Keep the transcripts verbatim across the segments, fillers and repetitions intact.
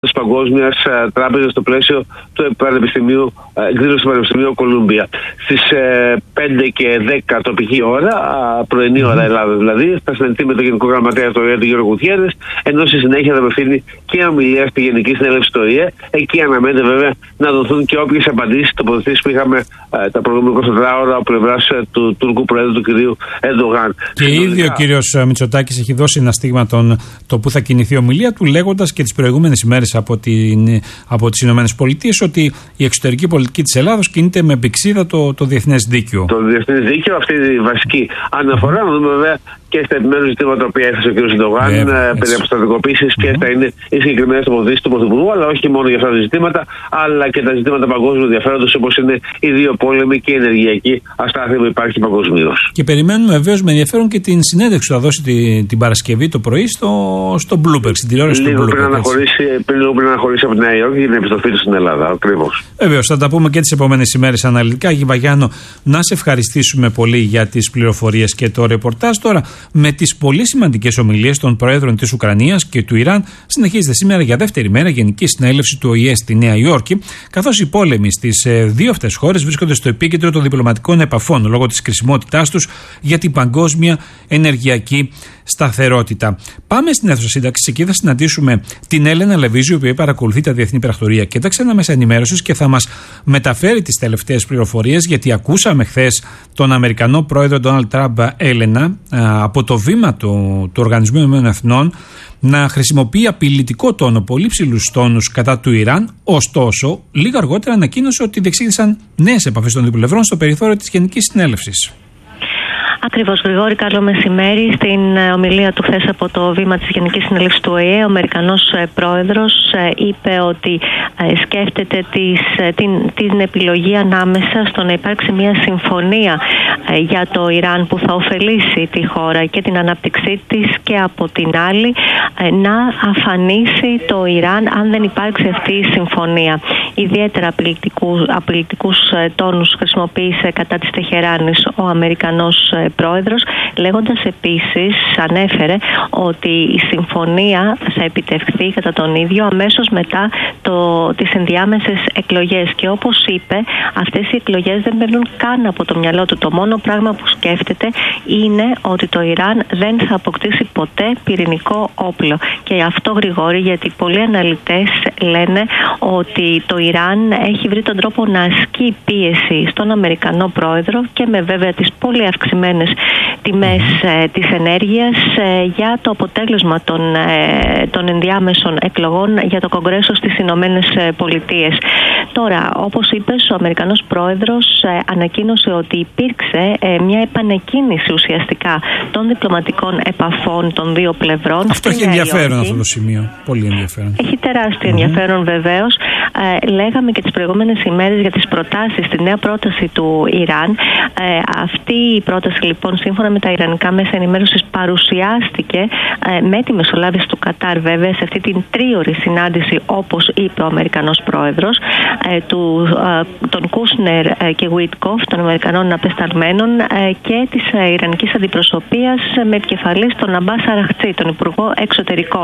της Παγκόσμιας Τράπεζας στο πλαίσιο του Πανεπιστημίου, εκδήλωση του Πανεπιστημίου Κολούμπια. Στις πέντε και δέκα τοπική ώρα, πρωινή ώρα Ελλάδα δηλαδή, θα συναντηθεί με τον Γενικό Γραμματέα του ΟΗΕ, τον Γιώργο Γουτιέρες, ενώ στη συνέχεια θα απευθύνει και ομιλία στη Γενική Συνέλευση του ΟΗΕ. Εκεί αναμένεται βέβαια να δοθούν και όποιες απαντήσεις, τοποθετήσεις που είχαμε τα προηγούμενα είκοσι τέσσερις ώρα από πλευράς του Τούρκου Προέδρου, του κ. Ερντογάν. Και ήδη ο κ. Μητσοτάκης έχει δώσει ένα στίγμα τον, το που θα κινηθεί η ομιλία του, λέγοντας και τις προηγούμενες ημέρες από, την, από τις Ηνωμένες Πολιτείες ότι η εξωτερική πολιτική της Ελλάδος κινείται με πηξίδα το, το διεθνές δίκαιο. Το διεθνές δίκαιο, αυτή είναι η βασική αναφορά. Να δούμε βέβαια και στα επιμέρους ζητήματα που έθεσε ο κ. Ερντογάν, περί αποστρατικοποίησης, mm-hmm. και θα είναι οι συγκεκριμένες τοποθετήσεις του Πρωθυπουργού, αλλά όχι μόνο για αυτά τα ζητήματα, αλλά και τα ζητήματα παγκόσμιου ενδιαφέροντος, όπως είναι οι δύο πόλεμοι και η ενεργειακή αστάθεια που υπάρχει παγκοσμίως. Και περιμένουμε βεβαίως με ενδιαφέρον και την συνέντευξη που θα δώσει την, την Παρασκευή το πρωί στο, στο Bloomberg, στην τηλεόραση του Bloomberg. Λίγο πριν αναχωρήσει από τη Νέα Υόρκη για την επιστροφή του στην Ελλάδα. Ακριβώς. Βεβαίως, θα τα πούμε και τις επόμενες ημέρες αναλυτικά. Άγι Βαγιάννο, να σε ευχαριστήσουμε πολύ για τις πληροφορίες και το ρεπορτάζ. Τώρα, με τις πολύ σημαντικές ομιλίες των Προέδρων της Ουκρανίας και του Ιράν, συνεχίζεται σήμερα για δεύτερη μέρα Γενική Συνέλευση του ΟΗΕ στη Νέα Υόρκη, καθώς οι πόλεμοι στις δύο αυτές χώρες βρίσκονται στο επίκεντρο των διπλωματικών επαφών λόγω της κρισιμότητάς τους για την παγκόσμια ενεργειακή σταθερότητα. Πάμε στην αίθουσα σύνταξης. Εκεί θα συναντήσουμε την Έλενα Λεβίζου, η οποία παρακολουθεί τα διεθνή πρακτορία και τα ξένα μέσα ενημέρωσης και θα μας μεταφέρει τις τελευταίες πληροφορίες, γιατί ακούσαμε χθες τον Αμερικανό πρόεδρο Ντόναλντ Τραμπ, Έλενα, από το βήμα του, του Οργανισμού Ηνωμένων Εθνών να χρησιμοποιεί απειλητικό τόνο, πολύ ψηλούς τόνους κατά του Ιράν. Ωστόσο, λίγο αργότερα ανακοίνωσε ότι διεξήγησαν νέες επαφές των δύο πλευρών στο περιθώριο της Γενικής Συνέλευσης. Ακριβώς, Γρηγόρη, καλό μεσημέρι. Στην ομιλία του χθες από το βήμα της Γενικής Συνέλευσης του ΟΗΕ, ο Αμερικανός πρόεδρος είπε ότι σκέφτεται τις, την, την επιλογή ανάμεσα στο να υπάρξει μια συμφωνία για το Ιράν που θα ωφελήσει τη χώρα και την ανάπτυξή της, και από την άλλη να αφανίσει το Ιράν αν δεν υπάρξει αυτή η συμφωνία. Ιδιαίτερα απειλητικούς τόνους χρησιμοποίησε κατά της Τεχεράνης ο Αμερικανός πρόεδρος, λέγοντας επίσης, ανέφερε ότι η συμφωνία θα επιτευχθεί κατά τον ίδιο αμέσως μετά το, τις ενδιάμεσες εκλογές, και όπως είπε, αυτές οι εκλογές δεν παίρνουν καν από το μυαλό του. Το μόνο πράγμα που σκέφτεται είναι ότι το Ιράν δεν θα αποκτήσει ποτέ πυρηνικό όπλο. Και αυτό, Γρηγόρη, γιατί πολλοί αναλυτές λένε ότι το Ιράν έχει βρει τον τρόπο να ασκεί πίεση στον Αμερικανό πρόεδρο, και με βέβαια τις πολύ αυξημένες τιμές ε, της ενέργειας, ε, για το αποτέλεσμα των, ε, των ενδιάμεσων εκλογών για το Κογκρέσο στις Ηνωμένες Πολιτείες. Τώρα, όπως είπες, ο Αμερικανός πρόεδρος ε, ανακοίνωσε ότι υπήρξε ε, μια επανεκκίνηση ουσιαστικά των διπλωματικών επαφών των δύο πλευρών. Αυτό έχει ενδιαφέρον αυτό το σημείο. Πολύ ενδιαφέρον. Έχει τεράστιο mm-hmm. ενδιαφέρον βεβαίως. Ε, λέγαμε και τις προηγούμενες ημέρες για τις προτάσεις, τη νέα πρόταση του Ιράν. Ε, αυτή η πρόταση λοιπόν, σύμφωνα με τα ιρανικά μέσα ενημέρωσης, παρουσιάστηκε ε, με τη μεσολάβηση του Κατάρ, βέβαια, σε αυτή την τρίωρη συνάντηση, όπως είπε ο Αμερικανός πρόεδρος, ε, του, ε, των Κούσνερ ε, και Γουίτκοφ, των Αμερικανών απεσταλμένων, ε, και της ε, ιρανικής αντιπροσωπείας ε, με επικεφαλής τον Αμπάς Αραχτσί, τον Υπουργό Εξωτερικών.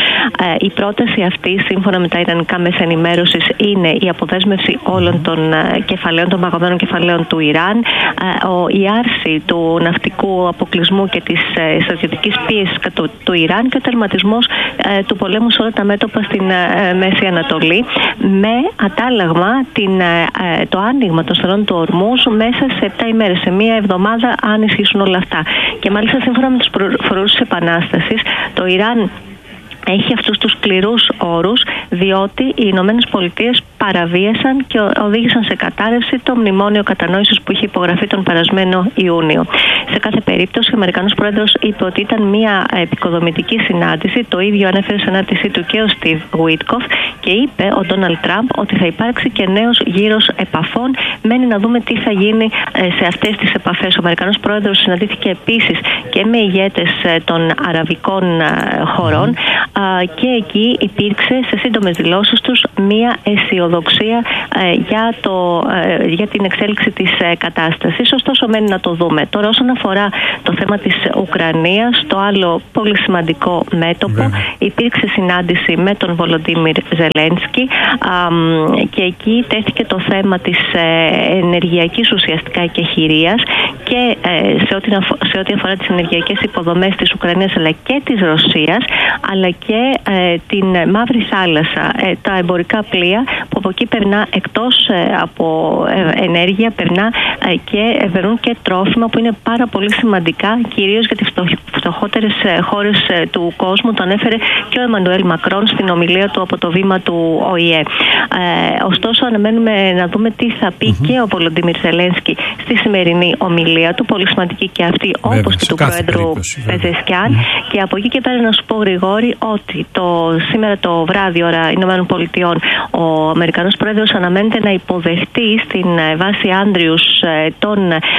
Ε, η πρόταση αυτή, σύμφωνα με τα ιρανικά μέσα ενημέρωσης, είναι η αποδέσμευση όλων των ε, κεφαλαίων, των παγωμένων κεφαλαίων του Ιράν, ε, ο, η άρση του ναυτικού αποκλεισμού και της ε, στρατιωτικής πίεσης του, του Ιράν, και ο τερματισμός ε, του πολέμου σε όλα τα μέτωπα στην ε, Μέση Ανατολή, με atάλλαγμα την, ε, το άνοιγμα των στενών του Ορμούζ μέσα σε επτά ημέρες, σε μία εβδομάδα, αν ισχύσουν όλα αυτά. Και μάλιστα, σύμφωνα με τους προορούς της Επανάστασης, το Ιράν έχει αυτούς τους σκληρούς όρους, διότι οι Ηνωμένες Πολιτείες παραβίασαν και οδήγησαν σε κατάρρευση το μνημόνιο κατανόησης που είχε υπογραφεί τον περασμένο Ιούνιο. Σε κάθε περίπτωση, ο Αμερικανός πρόεδρος είπε ότι ήταν μια επικοδομητική συνάντηση. Το ίδιο ανέφερε σε ανάρτησή του και ο Στιβ Γουίτκοφ, και είπε ο Ντόναλντ Τραμπ ότι θα υπάρξει και νέος γύρος επαφών. Μένει να δούμε τι θα γίνει σε αυτές τις επαφές. Ο Αμερικανός πρόεδρος συναντήθηκε επίσης και με ηγέτες των αραβικών χωρών, και εκεί υπήρξε σε σύντομες δηλώσεις τους μια αισιοδοξία αισιοδοξία ε, για, το, ε, για την εξέλιξη της ε, κατάστασης. Ωστόσο, μένει να το δούμε. Τώρα, όσον αφορά το θέμα της Ουκρανίας, το άλλο πολύ σημαντικό μέτωπο, yeah. υπήρξε συνάντηση με τον Βολοντίμιρ Ζελένσκι και εκεί τέθηκε το θέμα της ε, ενεργειακής ουσιαστικά εκεχηρίας και ε, σε, ό,τι, σε ό,τι αφορά τις ενεργειακές υποδομές της Ουκρανίας αλλά και της Ρωσίας, αλλά και ε, την Μαύρη Θάλασσα, ε, τα εμπορικά πλοία που από εκεί περνά εκτός ε, από ε, ενέργεια, περνά ε, και περνούν και τρόφιμα που είναι πάρα πολύ σημαντικά, κυρίως για τις φτωχότερες ε, χώρες ε, του κόσμου. Το ανέφερε και ο Εμμανουέλ Μακρόν στην ομιλία του από το βήμα του Ο Ε. Ε, ωστόσο, αναμένουμε να δούμε τι θα πει mm-hmm. και ο Βολοντίμιρ Ζελένσκι στη σημερινή ομιλία του, πολύ σημαντική και αυτή, όπως και του Πρόεδρου Πεζεσκιάν. Mm-hmm. Και από εκεί και πέρα να σου πω, Γρηγόρη, ότι το, σήμερα το βράδυ, ώρα Ηνωμένων Πολιτειών, ο Αμερικανός Πρόεδρος αναμένεται να υποδεχτεί στην βάση Άντριους τον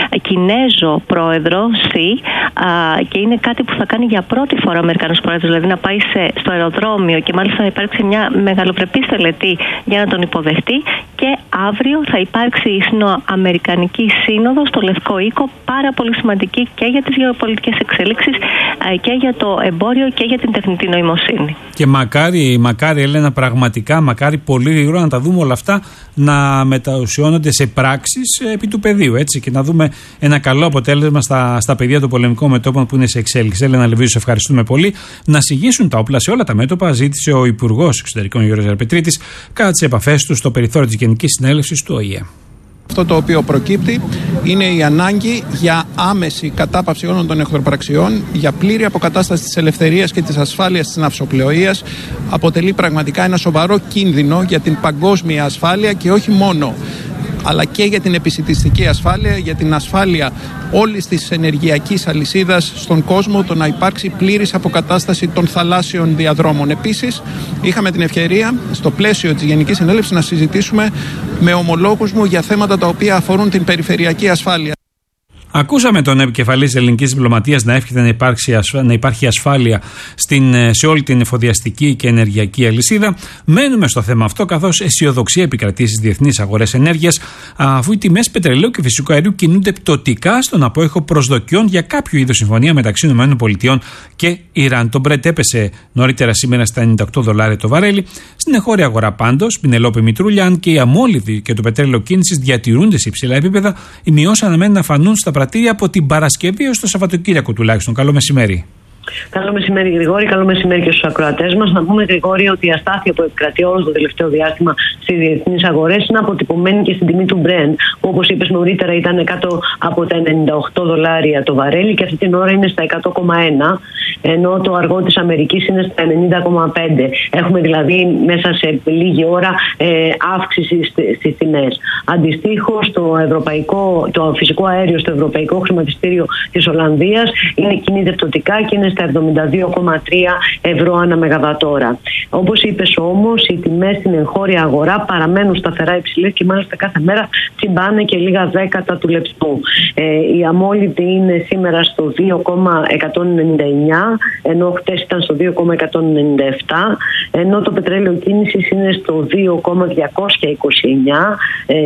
Κινέζο Πρόεδρο Σι, και είναι κάτι που θα κάνει για πρώτη φορά ο Αμερικανός Πρόεδρος, δηλαδή να πάει σε, στο αεροδρόμιο και μάλιστα θα υπάρξει μια μεγαλοπρεπής τελετή για να τον υποδεχτεί. Και αύριο θα υπάρξει η Αμερικανική Σύνοδο στο Λευκό Οίκο, πάρα πολύ σημαντική και για τις γεωπολιτικές εξελίξεις και για το εμπόριο και για την τεχνητή νοημοσύνη. Και μακάρι, μακάρι Έλενα, πραγματικά, μακάρι πολύ γρήγορα να τα δούμε όλα αυτά να μεταουσιώνονται σε πράξεις επί του πεδίου, έτσι, και να δούμε ένα καλό αποτέλεσμα στα, στα πεδία των πολεμικών μετώπων που είναι σε εξέλιξη. Έλενα Λεβίζου, σε ευχαριστούμε πολύ. Να συγγύσουν τα όπλα σε όλα τα μέτωπα, ζήτησε ο Υπουργός Εξωτερικών Γιώργος Ζαρπετρίτης κατά τις επαφές του στο περιθώριο της Γενικής Συνέλευσης του Ο Ε Ε. Αυτό το οποίο προκύπτει είναι η ανάγκη για άμεση κατάπαυση όλων των εχθροπραξιών, για πλήρη αποκατάσταση της ελευθερίας και της ασφάλειας της ναυσοπλοείας. Αποτελεί πραγματικά ένα σοβαρό κίνδυνο για την παγκόσμια ασφάλεια και όχι μόνο, αλλά και για την επισιτιστική ασφάλεια, για την ασφάλεια όλης της ενεργειακής αλυσίδας στον κόσμο, το να υπάρξει πλήρης αποκατάσταση των θαλάσσιων διαδρόμων. Επίσης, είχαμε την ευκαιρία στο πλαίσιο της Γενικής Συνέλευσης να συζητήσουμε με ομολόγους μου για θέματα τα οποία αφορούν την περιφερειακή ασφάλεια. Ακούσαμε τον επικεφαλής ελληνικής διπλωματίας να εύχεται να, υπάρξει, να υπάρχει ασφάλεια στην, σε όλη την εφοδιαστική και ενεργειακή αλυσίδα. Μένουμε στο θέμα αυτό, καθώς αισιοδοξία επικρατεί στις διεθνείς αγορές ενέργειας, αφού οι τιμές πετρελαίου και φυσικού αερίου κινούνται πτωτικά στον απόϊχο προσδοκιών για κάποιο είδος συμφωνία μεταξύ ΗΠΑ και Ιράν. Το Brent έπεσε νωρίτερα σήμερα στα ενενήντα οκτώ δολάρια το βαρέλι. Στην εγχώρια αγορά πάντως, Πινελόπη Μητρούλια, αν και οι αμόλυβοι και το πετρέλαιο κίνησης διατηρούνται σε υψηλά επίπεδα, οι μειώσεις αναμένουν να φανούν στα πρατήρια από την Παρασκευή ως το Σαββατοκύριακο τουλάχιστον. Καλό μεσημέρι. Καλό μεσημέρι, Γρηγόρη. Καλό μεσημέρι και στους ακροατές μας. Να πούμε, Γρηγόρη, ότι η αστάθεια που επικρατεί όλο το τελευταίο διάστημα στις διεθνείς αγορές είναι αποτυπωμένη και στην τιμή του Brent, που όπως είπες νωρίτερα ήταν κάτω από τα ενενήντα οκτώ δολάρια το βαρέλι και αυτή την ώρα είναι στα εκατό κόμμα ένα, ενώ το αργό της Αμερικής είναι στα ενενήντα κόμμα πέντε. Έχουμε δηλαδή μέσα σε λίγη ώρα ε, αύξηση στις τιμές. Αντιστοίχως, το, ευρωπαϊκό, το φυσικό αέριο στο ευρωπαϊκό χρηματιστήριο της Ολλανδίας είναι κινείται πτωτικά και είναι στα εβδομήντα δύο κόμμα τρία ευρώ ανά μεγαβατόρα. Όπως είπες όμως, οι τιμές στην εγχώρια αγορά παραμένουν σταθερά υψηλές και μάλιστα κάθε μέρα τσιμπάνε και λίγα δέκατα του λεπτού. Ε, η αμόλυβδη είναι σήμερα στο δύο κόμμα εκατόν ενενήντα εννιά, ενώ χτες ήταν στο δύο κόμμα εκατόν ενενήντα επτά, ενώ το πετρέλαιο κίνησης είναι στο δύο κόμμα διακόσια είκοσι εννιά, ε,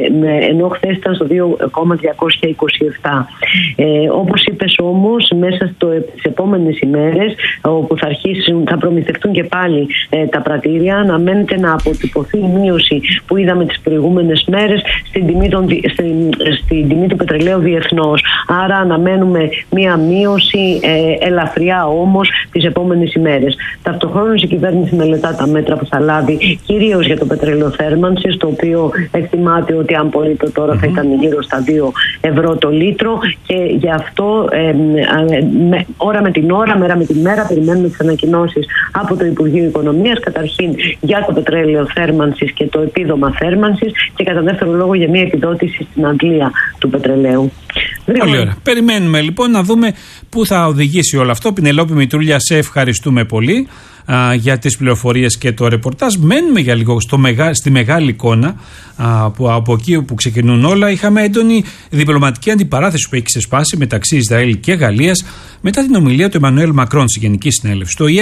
ενώ χτες ήταν στο δύο κόμμα διακόσια είκοσι επτά. Ε, όπως είπες όμως, μέσα στις επόμενες ημέρες, όπου θα αρχίσουν, θα προμηθευτούν και πάλι ε, τα πρατήρια, αναμένεται να αποτυπωθεί η μείωση που είδαμε τις προηγούμενες μέρες στην τιμή, των, στην, στην τιμή του πετρελαίου διεθνώς. Άρα αναμένουμε μία μείωση ε, ελαφριά όμως τις επόμενες ημέρες. Ταυτοχρόνως η κυβέρνηση μελετά τα μέτρα που θα λάβει, κυρίως για το πετρέλαιο θέρμανσης, το οποίο εκτιμάται ότι αν πολύ το τώρα θα ήταν γύρω στα δύο ευρώ το λίτρο, και γι' αυτό ε, ε, με, ώρα με την ώρα, μέρα με τη μέρα, περιμένουμε τις ανακοινώσεις από το Υπουργείο Οικονομίας, καταρχήν για το πετρέλαιο θέρμανσης και το επίδομα θέρμανσης, και κατά δεύτερο λόγο για μια επιδότηση στην αντλία του πετρελαίου. Πολύ ωραία. Περιμένουμε λοιπόν να δούμε πού θα οδηγήσει όλο αυτό. Πινελόπη Μητρούλια, σε ευχαριστούμε πολύ α, για τις πληροφορίες και το ρεπορτάζ. Μένουμε για λίγο στο μεγα, στη μεγάλη εικόνα, α, που από εκεί που ξεκινούν όλα. Είχαμε έντονη διπλωματική αντιπαράθεση που έχει ξεσπάσει μεταξύ Ισραήλ και Γαλλίας μετά την ομιλία του Εμμανουέλ Μακρόν στη Γενική Συνέλευση του Ο Ε Ε,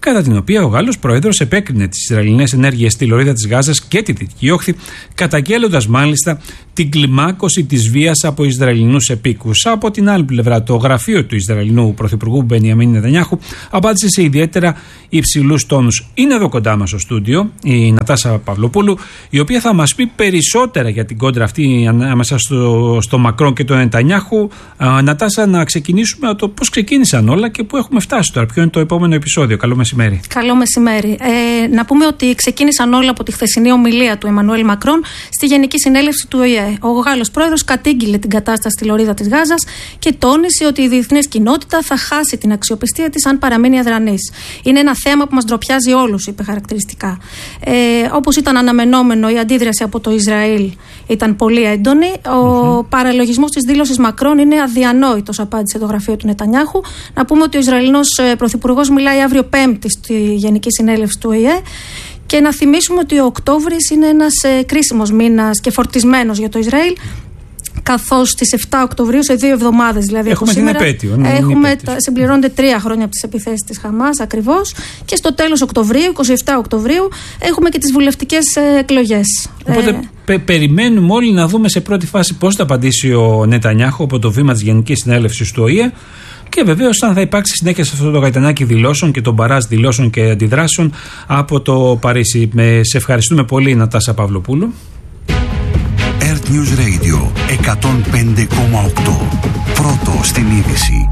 κατά την οποία ο Γάλλος πρόεδρος επέκρινε τις Ισραηλινές ενέργειες στη λωρίδα της Γάζας και τη Δυτική Όχθη, καταγγέλλοντας μάλιστα την κλιμάκωση της βίας από Ισραηλινούς επίκους. Από την άλλη πλευρά, το γραφείο του Ισραηλινού Πρωθυπουργού Μπενιαμίν Νετανιάχου απάντησε σε ιδιαίτερα υψηλούς τόνους. Είναι εδώ κοντά μας στο στούντιο η Νατάσα Παυλοπούλου, η οποία θα μας πει περισσότερα για την κόντρα αυτή ανάμεσα στο, στο Μακρόν και τον Νετανιάχου. Α, Νατάσα, να ξεκινήσουμε από το πώς ξεκίνησαν όλα και πού έχουμε φτάσει τώρα. Ποιο είναι το επόμενο επεισόδιο. Καλό μεσημέρι. Καλό μεσημέρι. Ε, να πούμε ότι ξεκίνησαν όλα από τη χθεσινή ομιλία του Εμμανουέλ Μακρόν στη Γενική Συνέλευση του Ο Η Ε. Ο Γάλλος πρόεδρος κατήγγειλε την κατάσταση στη λωρίδα της Γάζας και τόνισε ότι η διεθνής κοινότητα θα χάσει την αξιοπιστία της αν παραμείνει αδρανής. Είναι ένα θέμα που μας ντροπιάζει όλους, είπε χαρακτηριστικά. Ε, όπως ήταν αναμενόμενο, η αντίδραση από το Ισραήλ ήταν πολύ έντονη. Ο mm-hmm. παραλογισμός της δήλωσης Μακρόν είναι αδιανόητος, απάντησε το γραφείο του Νετανιάχου. Να πούμε ότι ο Ισραηλινός πρωθυπουργός μιλάει αύριο Πέμπτη στη Γενική Συνέλευση του Ο Η Ε. Και να θυμίσουμε ότι ο Οκτώβρης είναι ένας ε, κρίσιμος μήνας και φορτισμένος για το Ισραήλ, καθώς στις εφτά Οκτωβρίου, σε δύο εβδομάδες δηλαδή έχουμε από σήμερα, την επέτειο, ναι, έχουμε, τα, συμπληρώνονται τρία χρόνια από τις επιθέσεις της Χαμάς ακριβώς, και στο τέλος Οκτωβρίου, εικοστή εβδόμη Οκτωβρίου, έχουμε και τις βουλευτικές ε, εκλογές. Οπότε ε, πε, περιμένουμε όλοι να δούμε σε πρώτη φάση πώς θα απαντήσει ο Νετανιάχου από το βήμα της Γενικής Συνέλευσης του Ο Η Ε. Και βεβαίως αν θα υπάρξει συνέχεια σε αυτό το γαϊτανάκι δηλώσεων και τον μπαράζ δηλώσεων και αντιδράσεων από το Παρίσι. Με, σε ευχαριστούμε πολύ, Νατάσα Παυλοπούλου. Earth News Radio εκατόν πέντε κόμμα οκτώ. Πρώτο στην είδηση.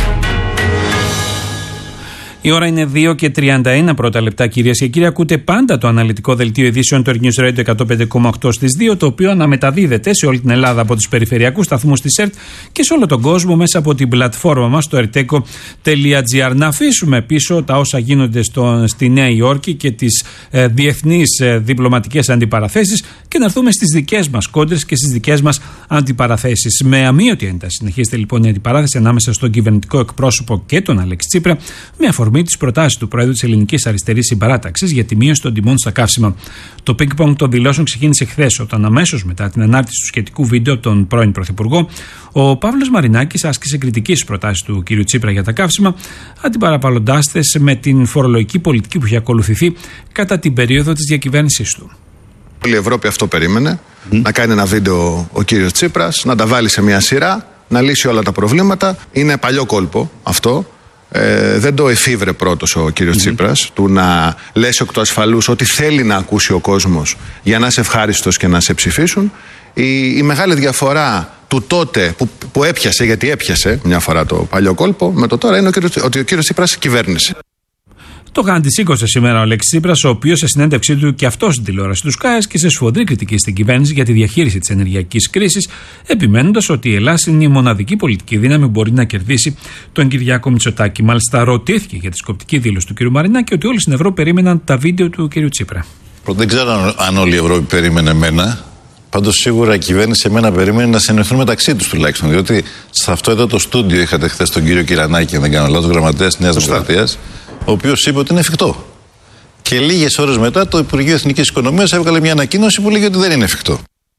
Η ώρα είναι δύο και τριάντα ένα πρώτα λεπτά, κυρίες και κύριοι. Ακούτε πάντα το αναλυτικό δελτίο ειδήσεων του Earth News Radio εκατόν πέντε κόμμα οκτώ στις δύο, το οποίο αναμεταδίδεται σε όλη την Ελλάδα από τους περιφερειακούς σταθμούς της ΕΡΤ και σε όλο τον κόσμο μέσα από την πλατφόρμα μας, το ερτέκο τελεία τζι άρ. Να αφήσουμε πίσω τα όσα γίνονται στο, στη Νέα Υόρκη και τις ε, διεθνείς ε, διπλωματικές αντιπαραθέσεις και να έρθουμε στις δικές μας κόντρες και στις δικές μας αντιπαραθέσεις. Με αμύωτη ένταση συνεχίζεται λοιπόν η αντιπαράθεση ανάμεσα στον κυβερνητικό εκπρόσωπο και τον Αλέξη Τσίπρα, με αφορμή τις προτάσεις του Προέδρου της Ελληνικής Αριστερής Συμπαράταξης για τη μείωση των τιμών στα καύσιμα. Το πινκ-πονγκ των δηλώσεων ξεκίνησε χθες, όταν αμέσως μετά την ανάρτηση του σχετικού βίντεο από τον πρώην Πρωθυπουργό, ο Παύλος Μαρινάκης άσκησε κριτική στις προτάσεις του κ. Τσίπρα για τα καύσιμα, αντιπαραβαλλοντάς τες με την φορολογική πολιτική που είχε ακολουθηθεί κατά την περίοδο της διακυβέρνησής του. Όλη η Ευρώπη αυτό περίμενε. Mm. Να κάνει ένα βίντεο ο κύριος Τσίπρας, να τα βάλει σε μια σειρά, να λύσει όλα τα προβλήματα. Είναι παλιό κόλπο αυτό. Ε, δεν το εφήβρε πρώτος ο κύριος mm-hmm. Τσίπρας, του να λες εκ του ασφαλούς ότι θέλει να ακούσει ο κόσμος για να είσαι ευχάριστος και να σε ψηφίσουν. Η, η μεγάλη διαφορά του τότε που, που έπιασε, γιατί έπιασε μια φορά το παλιό κόλπο, με το τώρα είναι ο κύριος, ότι ο κύριος Τσίπρας κυβέρνησε. Το γαντισήκωσε σήμερα ο Αλέξης Τσίπρας, ο οποίος σε συνέντευξή του και αυτός στην τηλεόραση του ΣΚΑΕΣ και σε σφοδρή κριτική στην κυβέρνηση για τη διαχείριση της ενεργειακής κρίσης, επιμένοντας ότι η Ελλάδα είναι η μοναδική πολιτική δύναμη που μπορεί να κερδίσει τον Κυριάκο Μητσοτάκη. Μάλιστα, ρωτήθηκε για τη σκοπτική δήλωση του κ. Μαρινάκη ότι όλοι στην Ευρώπη περίμεναν τα βίντεο του κ. Τσίπρα. Δεν ξέρω αν όλη η Ευρώπη περίμενε εμένα. Πάντως σίγουρα η κυβέρνηση εμένα περίμενε να συνεννοηθούν μεταξύ τους τουλάχιστον. Διότι σε αυτό εδώ το στούντιο είχατε χθες τον κύριο Κυρανάκη, αν δεν κάνω λάθος, γραμματέας της Νέας Δημοκρατίας, ο οποίος είπε ότι είναι εφικτό. Και λίγες ώρες μετά το Υπουργείο Εθνικής Οικονομίας έβγαλε μια ανακοίνωση που λέγει ότι δεν είναι εφικτό.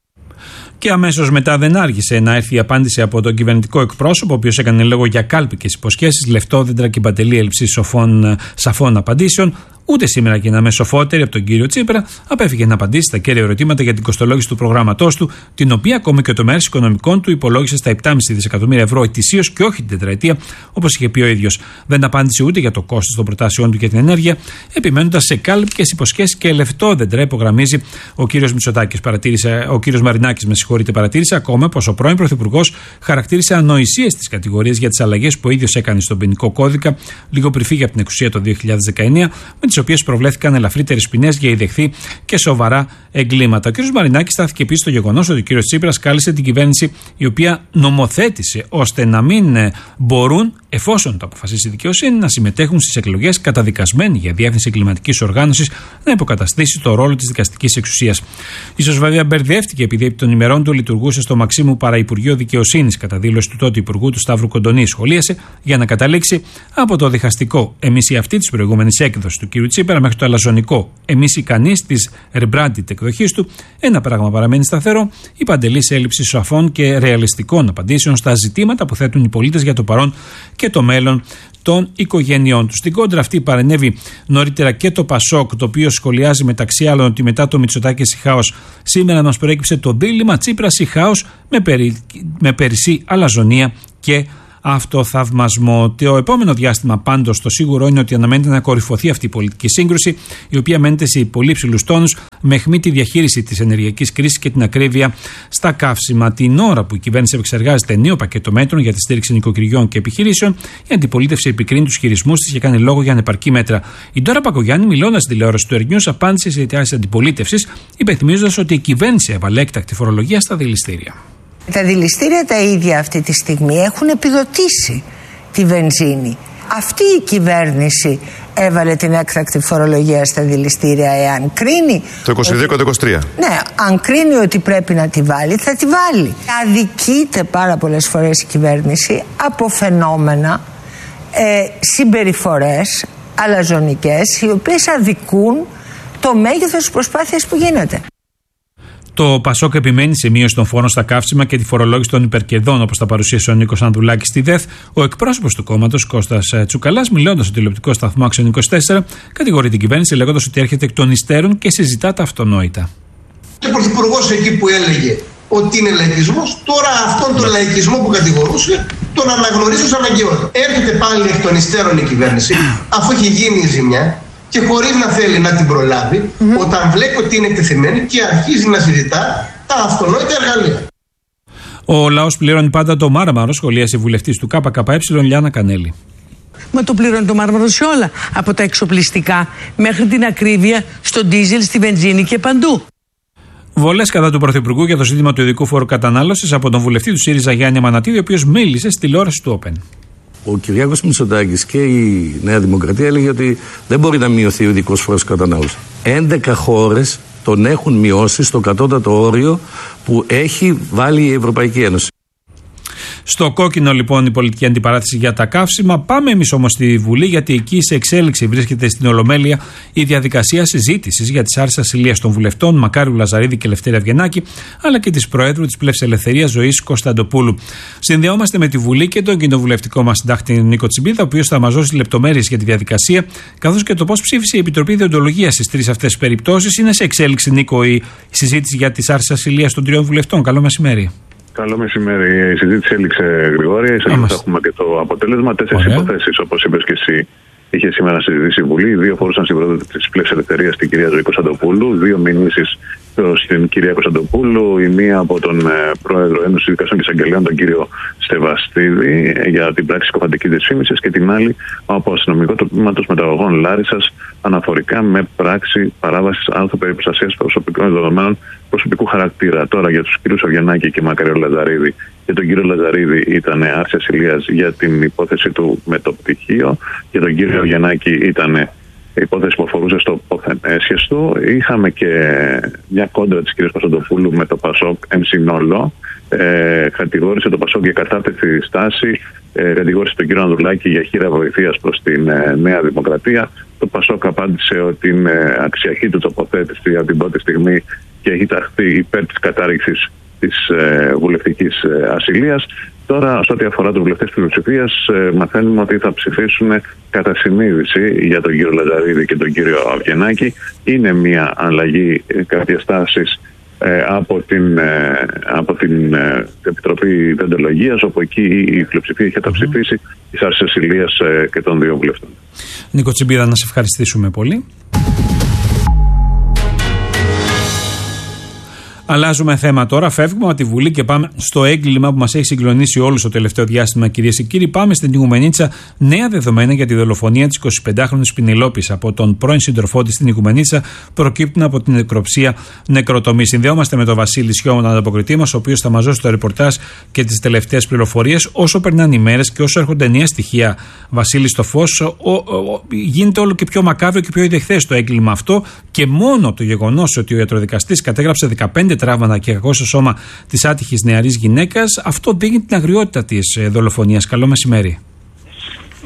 Και αμέσως μετά δεν άργησε να έρθει η απάντηση από τον κυβερνητικό εκπρόσωπο, ο οποίος έκανε λόγο για κάλπικες υποσχέσεις, λεφτόδεντρα και παντελή έλλειψη σοφών, σαφών απαντήσεων. Ούτε σήμερα και να είμαι σοφότερη από τον κύριο Τσίπρα, απέφυγε να απαντήσει στα κέρια ερωτήματα για την κοστολόγηση του προγράμματός του, την οποία ακόμη και ο τομέας οικονομικών του υπολόγισε στα επτά κόμμα πέντε δισεκατομμύρια ευρώ ετησίως και όχι την τετραετία, όπως είχε πει ο ίδιος. Δεν απάντησε ούτε για το κόστος των προτάσεών του για την ενέργεια, επιμένοντας σε κάλπικες υποσχέσεις και λεφτόδεντρα, υπογραμμίζει ο κύριος Μητσοτάκης. Ο κύριος Μαρινάκης, με συγχωρείτε, παρατήρησε ακόμα πως ο πρώην Πρωθυπουργός χαρακτήρισε ανοησίες τις κατηγορίες για τις αλλαγές που ο ίδιος έκανε στον ποινικό κώδικα, λίγο πριν φύγει από την εξουσία το δύο χιλιάδες δεκαεννιά, με τις οποίες προβλέφθηκαν ελαφρύτερες ποινές για ιδεχθεί και σοβαρά εγκλήματα. Ο κ. Μαρινάκης στάθηκε επίσης στο γεγονός ότι ο κ. Τσίπρας κάλεσε την κυβέρνηση, η οποία νομοθέτησε ώστε να μην μπορούν, εφόσον το αποφασίσει η δικαιοσύνη, να συμμετέχουν στις εκλογές καταδικασμένοι για διεύθυνση εγκληματικής οργάνωσης, να υποκαταστήσει το ρόλο της δικαστικής εξουσίας. Ίσως βέβαια μπερδεύτηκε επειδή επί των ημερών του λειτουργούσε στο Μαξίμου Παραυπουργείο Δικαιοσύνης, κατά δήλωση του τότε Υπουργού του Σταύρου Κοντονή. Σχολίασε για να καταλήξει από το διχαστικό εμείς οι αυτοί της προηγούμενης έκδοσης του κ. Τσίπρα μέχρι το αλαζονικό εμείς οι κανείς της rebranded εκδοχής του. Ένα πράγμα παραμένει σταθερό: η παντελής έλλειψη σαφών και ρεαλιστικών απαντήσεων στα ζητήματα που θέτουν οι πολίτες για το παρόν και το μέλλον των οικογενειών τους. Στην κόντρα αυτή παρενέβη νωρίτερα και το Πασόκ, το οποίο σχολιάζει μεταξύ άλλων ότι μετά το Μητσοτάκης χάος σήμερα μας προέκυψε το δίλημμα Τσίπρας ή χάος με, περι, με περισσή αλαζονία και αυτοθαυμασμό. Το επόμενο διάστημα πάντως το σίγουρο είναι ότι αναμένεται να κορυφωθεί αυτή η πολιτική σύγκρουση, η οποία μένεται σε πολύ υψηλούς τόνους με αιχμή τη διαχείριση της ενεργειακής κρίσης και την ακρίβεια στα καύσιμα. Την ώρα που η κυβέρνηση επεξεργάζεται νέο πακέτο μέτρων για τη στήριξη νοικοκυριών και επιχειρήσεων, η αντιπολίτευση επικρίνει τους χειρισμούς της και κάνει λόγο για ανεπαρκή μέτρα. Η Ντόρα Πακογιάννη, μιλώντας στην τηλεόραση του Ερνιούς, απάντησε σε αιτιάσεις της αντιπολίτευσης, υπενθυμίζοντας ότι η κυβέρνηση έβαλε έκτακτη φορολογία στα δηληστήρια. Τα δηληστήρια τα ίδια αυτή τη στιγμή έχουν επιδοτήσει τη βενζίνη. Αυτή η κυβέρνηση έβαλε την έκτακτη φορολογία στα δηληστήρια. Εάν κρίνει το είκοσι δύο και το είκοσι τρία. Ναι, αν κρίνει ότι πρέπει να τη βάλει, θα τη βάλει. Αδικείται πάρα πολλές φορές η κυβέρνηση από φαινόμενα, ε, συμπεριφορές αλαζονικές, οι οποίες αδικούν το μέγεθος της προσπάθειας που γίνεται. Το Πασόκ επιμένει σε μείωση των φόρων στα καύσιμα και τη φορολόγηση των υπερκερδών, όπως τα παρουσίασε ο Νίκος Ανδρουλάκης στη ΔΕΘ. Ο εκπρόσωπος του κόμματος, Κώστας Τσουκαλάς, μιλώντας στο τηλεοπτικό σταθμό Άξιον είκοσι τέσσερα, κατηγορεί την κυβέρνηση λέγοντας ότι έρχεται εκ των υστέρων και συζητά τα αυτονόητα. Ο Πρωθυπουργός εκεί που έλεγε ότι είναι λαϊκισμός, τώρα αυτόν τον λαϊκισμό που κατηγορούσε τον αναγνωρίζει ως αναγκαιότητα. Έρχεται πάλι εκ των υστέρων η κυβέρνηση, αφού έχει γίνει η ζημιά, και χωρίς να θέλει να την προλάβει, mm-hmm. όταν βλέπει ότι είναι εκτεθειμένη και αρχίζει να συζητά τα αυτονόητα εργαλεία. Ο λαός πληρώνει πάντα το μάρμαρο, σχολίασε η βουλευτής του ΚΚΕ, Λιάννα Κανέλη. Μα το πληρώνει το μάρμαρο σε όλα, από τα εξοπλιστικά μέχρι την ακρίβεια στο ντίζελ, στη βενζίνη και παντού. Βολές κατά του Πρωθυπουργού για το ζήτημα του ειδικού φόρου κατανάλωσης από τον βουλευτή του ΣΥΡΙΖΑ Γιάννη Αμανατίδη, ο οποίος μίλησε στη τηλεόραση του Open. Ο Κυριάκος Μητσοτάκης και η Νέα Δημοκρατία έλεγε ότι δεν μπορεί να μειωθεί ο ειδικός φόρος κατανάλωσης. έντεκα χώρες τον έχουν μειώσει στο κατώτατο όριο που έχει βάλει η Ευρωπαϊκή Ένωση. Στο κόκκινο λοιπόν η πολιτική αντιπαράθεση για τα καύσιμα. Πάμε εμείς όμως στη Βουλή, γιατί εκεί σε εξέλιξη βρίσκεται στην Ολομέλεια η διαδικασία συζήτησης για τις άρσεις ασυλίας των βουλευτών Μακάριου Λαζαρίδη και Λευτέρη Αυγενάκη, αλλά και της Προέδρου της Πλεύσης Ελευθερίας Ζωής Κωνσταντοπούλου. Συνδεόμαστε με τη Βουλή και τον κοινοβουλευτικό μας συντάκτη Νίκο Τσιμπίδα, ο οποίος θα μας δώσει λεπτομέρειες για τη διαδικασία, καθώς και το πώς ψήφισε η Επιτροπή Διοντολογίας στις τρεις αυτές περιπτώσεις. Είναι σε εξέλιξη, Νίκο, η συζήτηση για τις άρσεις ασυλίας των τριών βουλευτών. Καλό μεσημέρι. Καλό μεσημέρι. Η συζήτηση έληξε γρηγόρια. Ίσως θα έχουμε και το αποτέλεσμα. Τέσσερις υποθέσεις, όπως είπες και εσύ, είχε σήμερα συζητήσει η Βουλή. Δύο φορούσαν στην Προέδρου της Πλεύσης Ελευθερίας, την κυρία Ζωή Κωνσταντοπούλου. Δύο μηνύσεις προς την κυρία Κωνσταντοπούλου. Η μία από τον Πρόεδρο Ένωσης Δικαστών και Εισαγγελέων, τον κύριο Στεβαστίδη, για την πράξη κοφαντικής δυσφήμισης. Και την άλλη από αστυνομικό του τμήματος μεταγωγών Λάρισσας, αναφορικά με πράξη παράβασης άρθρου περί προστασίας προσωπικών δεδομένων προσωπικού χαρακτήρα. Τώρα για τους κύριους Αυγενάκη και Μακαριό Λαζαρίδη. Για τον κύριο Λαζαρίδη ήταν άρση ασυλίας για την υπόθεση του με το πτυχίο. Για τον κύριο Αυγενάκη ήταν υπόθεση που αφορούσε στο πόθεν έσχεστο. Είχαμε και μια κόντρα της κυρίας Κωνσταντοπούλου με το Πασόκ εν συνόλο. Ε, κατηγόρησε το Πασόκ για κατάπτυστη στάση. Ε, κατηγόρησε τον κύριο Ανδρουλάκη για χείρα βοηθείας προς την ε, Νέα Δημοκρατία. Το Πασόκ απάντησε ότι είναι αξιακή του τοποθέτηση από την πρώτη στιγμή και έχει ταχθεί υπέρ της κατάρριξης της ε, βουλευτικής ε, ασυλίας. Τώρα, σε ό,τι αφορά τους βουλευτές της πλειοψηφίας, ε, μαθαίνουμε ότι θα ψηφίσουν κατά συνείδηση για τον κύριο Λαζαρίδη και τον κύριο Αυγενάκη. Είναι μια αλλαγή ε, κάποιες τάσεις ε, από την, ε, από την ε, Επιτροπή Διοντολογίας, όπου εκεί η πλειοψηφία είχε καταψηφίσει τις άρσεις ασυλίας ε, και των δύο βουλευτών. Νίκο Τσιμπίδα, να σε ευχαριστήσουμε πολύ. Αλλάζουμε θέμα τώρα. Φεύγουμε από τη Βουλή και πάμε στο έγκλημα που μας έχει συγκλονίσει όλους το τελευταίο διάστημα, κυρίες και κύριοι. Πάμε στην Οικουμενίτσα. Νέα δεδομένα για τη δολοφονία της εικοσιπεντάχρονης Πινελόπης από τον πρώην σύντροφό της στην Οικουμενίτσα προκύπτουν από την νεκροψία νεκροτομή. Συνδέομαστε με τον Βασίλη Σιώμα, τον ανταποκριτή μας, ο οποίος θα μας δώσει το ρεπορτάζ και τις τελευταίες πληροφορίες. Όσο περνάνε οι μέρες και όσο έρχονται νέα στοιχεία, Βασίλη, στο φως, ο, ο, ο, γίνεται όλο και πιο μακάβριο και πιο ιδεχθές το έγκλημα αυτό. Και μόνο το γεγονός ότι ο ιατροδικαστής κατέγραψε δεκαπέντε τραύματα και κακό στο σώμα της άτυχης νεαρής γυναίκας, αυτό δείχνει την αγριότητα της δολοφονίας. Καλό μεσημέρι.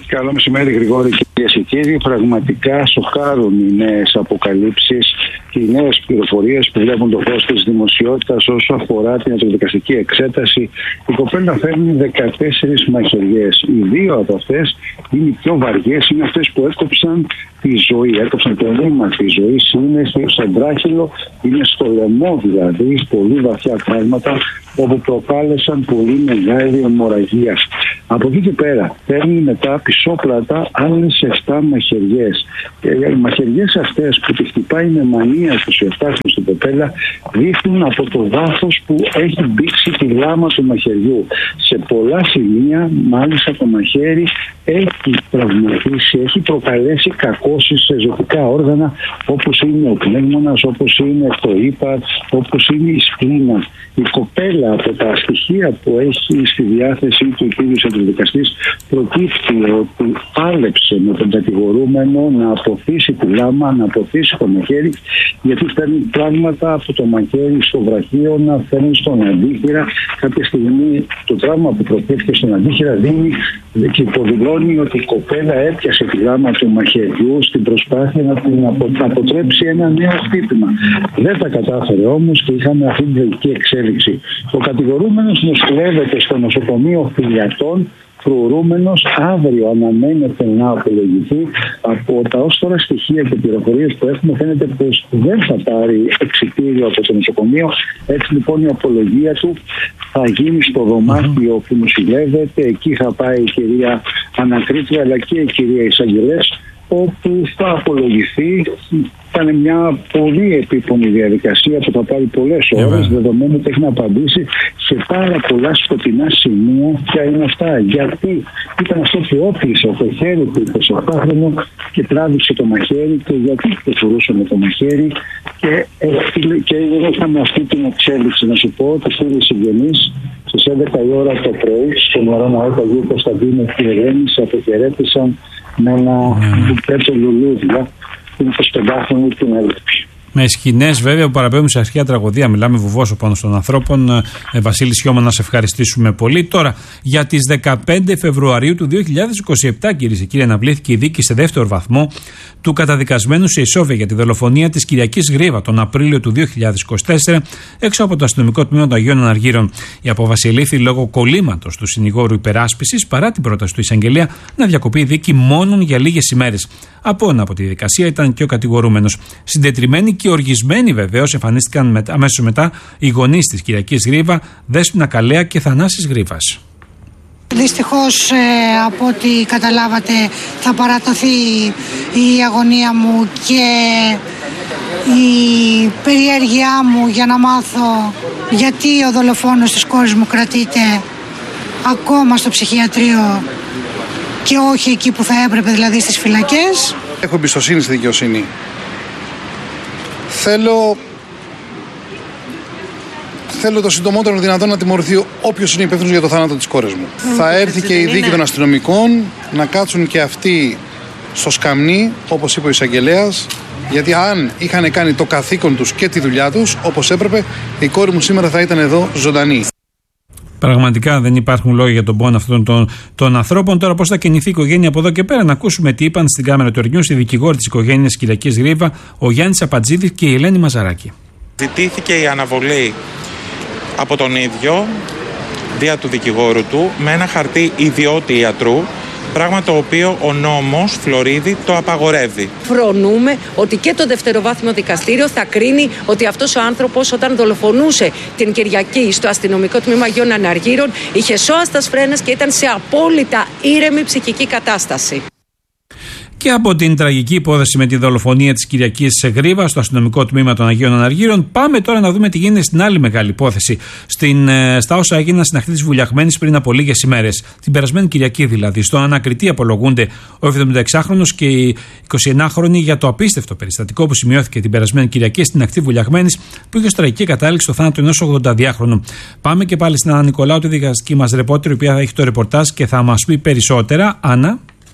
Καλό μεσημέρι, Γρηγόρη, κυρίες και κύριοι. Πραγματικά σοκάρουν οι νέες αποκαλύψεις και οι νέες πληροφορίες που βλέπουν το φως της δημοσιότητας όσο αφορά την ιατροδικαστική εξέταση. Η κοπέλα φέρνει δεκατέσσερις μαχαιριές. Οι δύο από αυτές είναι οι πιο βαριές, είναι αυτές που έκοψαν τη ζωή, έκοψαν το νήμα της ζωής, είναι στο βράχυλο, είναι στο λαιμό δηλαδή, πολύ βαθιά τραύματα όπου προκάλεσαν πολύ μεγάλη αιμορραγία. Από εκεί και πέρα παίρνει μετά πισόπλατα άλλες επτά μαχαιριές. Οι μαχαιριές αυτές που τη χτυπάει με μανία στους εφτάχρονους στην κοπέλα δείχνουν από το βάθος που έχει μπήξει τη λάμα του μαχαιριού. Σε πολλά σημεία μάλιστα το μαχαίρι έχει τραυματίσει, έχει προκαλέσει κακώσεις σε ζωτικά όργανα όπως είναι ο πνεύμονας, όπως είναι το ύπαρ, όπως είναι η σπλήνα. Η κοπέλα από τα στοιχεία που έχει στη διάθεση του κύριου ιατροδικαστής προκύπτει ότι πάλεψε με τον κατηγορούμενο να αποθήσει τη λάμα, να αποθήσει το μαχαίρι, γιατί φέρνει πράγματα από το μαχαίρι στο βραχείο να φέρνει στον αντίχειρα. Κάποια στιγμή το τραύμα που προκύπτει στον αντίχειρα δίνει και υποδηλώνει ότι η κοπέλα έπιασε τη λάμα του μαχαιριού στην προσπάθεια να την αποτρέψει ένα νέο χτύπημα. Δεν τα κατάφερε όμως και είχαμε αυτή την τραγική εξέλιξη. Ο κατηγορούμενος νοσηλεύεται στο νοσοκομείο Φιλιατών. Προωρούμενος αύριο αναμένεται να απολογηθεί. Από τα ως τώρα στοιχεία και πληροφορίες που έχουμε φαίνεται πως δεν θα πάρει εξιτήριο από το νοσοκομείο. Έτσι λοιπόν η απολογία του θα γίνει στο δωμάτιο που νοσηλεύεται. Εκεί θα πάει η κυρία Ανακρίτρια αλλά και η κυρία Εισαγγελές, όπου θα απολογηθεί. Ήταν μια πολύ επίπονη διαδικασία που θα πάρει πολλές ώρες, δεδομένου ότι έχει να απαντήσει σε πάρα πολλά σκοτεινά σημεία. Ποια είναι αυτά, γιατί ήταν αυτό που όπλησε το χέρι του εικοσιοκτάχρονου και τράβηξε το μαχαίρι και γιατί προχωρούσε με το μαχαίρι. Και, και είχαμε αυτή την εξέλιξη. Να σου πω ότι οι συγγενείς στις έντεκα η ώρα το πρωί στον ουρανό Αγίου Κωνσταντίνου και Ελένης αποχαιρέτησαν με ένα μπουκέτο λουλούδια την εικοσιπεντάχρονη την έλπη. Με σκηνές βέβαια που παραπέμπουν σε αρχαία τραγωδία. Μιλάμε βουβός ο πόνος των ανθρώπων. Ε, Βασίλη Σιώμα, να σε ευχαριστήσουμε πολύ. Τώρα, για τις δεκαπέντε Φεβρουαρίου του δύο χιλιάδες είκοσι επτά, κυρίες και κύριοι, αναβλήθηκε η δίκη σε δεύτερο βαθμό του καταδικασμένου σε ισόβια για τη δολοφονία της Κυριακής Γρίβα τον Απρίλιο του δύο χιλιάδες είκοσι τέσσερα έξω από το αστυνομικό τμήμα των Αγίων Αναργύρων. Η απόφαση ελήφθη λόγω κολλήματος του συνηγόρου υπεράσπισης παρά την πρόταση του εισαγγελέα να διακοπεί η δίκη μόνον για λίγες ημέρες. Απόνα από τη δικασία ήταν και ο κατηγορούμενος. Συντετριμένοι και οργισμένοι βεβαίως εμφανίστηκαν αμέσως μετά οι γονείς της Κυριακής Γρίβα, Δέσποινα Καλέα και Θανάσης Γρίβας. Δυστυχώς, ε, από ό,τι καταλάβατε, θα παραταθεί η αγωνία μου και η περιέργειά μου για να μάθω γιατί ο δολοφόνος της κόρης μου κρατείται ακόμα στο ψυχιατρίο και όχι εκεί που θα έπρεπε, δηλαδή στις φυλακές. Έχω εμπιστοσύνη στη δικαιοσύνη. Θέλω, θέλω το συντομότερο δυνατόν να τιμωρηθεί όποιος είναι υπεύθυνος για το θάνατο της κόρης μου. Mm, θα έρθει και η δίκη των αστυνομικών να κάτσουν και αυτοί στο σκαμνί, όπως είπε ο εισαγγελέας, γιατί αν είχαν κάνει το καθήκον τους και τη δουλειά τους όπως έπρεπε, η κόρη μου σήμερα θα ήταν εδώ ζωντανή. Πραγματικά δεν υπάρχουν λόγια για τον πόνο αυτών των, των ανθρώπων. Τώρα, πώς θα κινηθεί η οικογένεια από εδώ και πέρα, να ακούσουμε τι είπαν στην κάμερα του Ερνιούς οι δικηγόροι της οικογένειας Κυριακής Γρίβα, ο Γιάννης Απατζίδης και η Ελένη Μαζαράκη. Ζητήθηκε η αναβολή από τον ίδιο, δια του δικηγόρου του, με ένα χαρτί ιδιώτη ιατρού. Πράγμα το οποίο ο νόμος, Φλωρίδη, το απαγορεύει. Φρονούμε ότι και το δευτεροβάθμιο δικαστήριο θα κρίνει ότι αυτός ο άνθρωπος, όταν δολοφονούσε την Κυριακή στο αστυνομικό τμήμα Αγίων Αναργύρων, είχε σώα στα σφρένας και ήταν σε απόλυτα ήρεμη ψυχική κατάσταση. Και από την τραγική υπόθεση με τη δολοφονία της Κυριακής Γρίβα στο αστυνομικό τμήμα των Αγίων Αναργύρων, πάμε τώρα να δούμε τι γίνεται στην άλλη μεγάλη υπόθεση. Στην, στα όσα έγιναν στην ακτή της Βουλιαγμένης πριν από λίγες ημέρες. Την περασμένη Κυριακή δηλαδή. Στον ανακριτή απολογούνται ο εβδομηνταεξάχρονος και η εικοσιενάχρονη για το απίστευτο περιστατικό που σημειώθηκε την περασμένη Κυριακή στην ακτή Βουλιαγμένης, που είχε ως τραγική κατάληξη στο θάνατο ενός ογδονταδυάχρονου. Πάμε και πάλι στην Άννα Νικολάου, τη δικαστική μας ρεπόρτερ, η οποία θα έχει το ρεπορτάζ και θα μας πει περισσότερα. Άννα.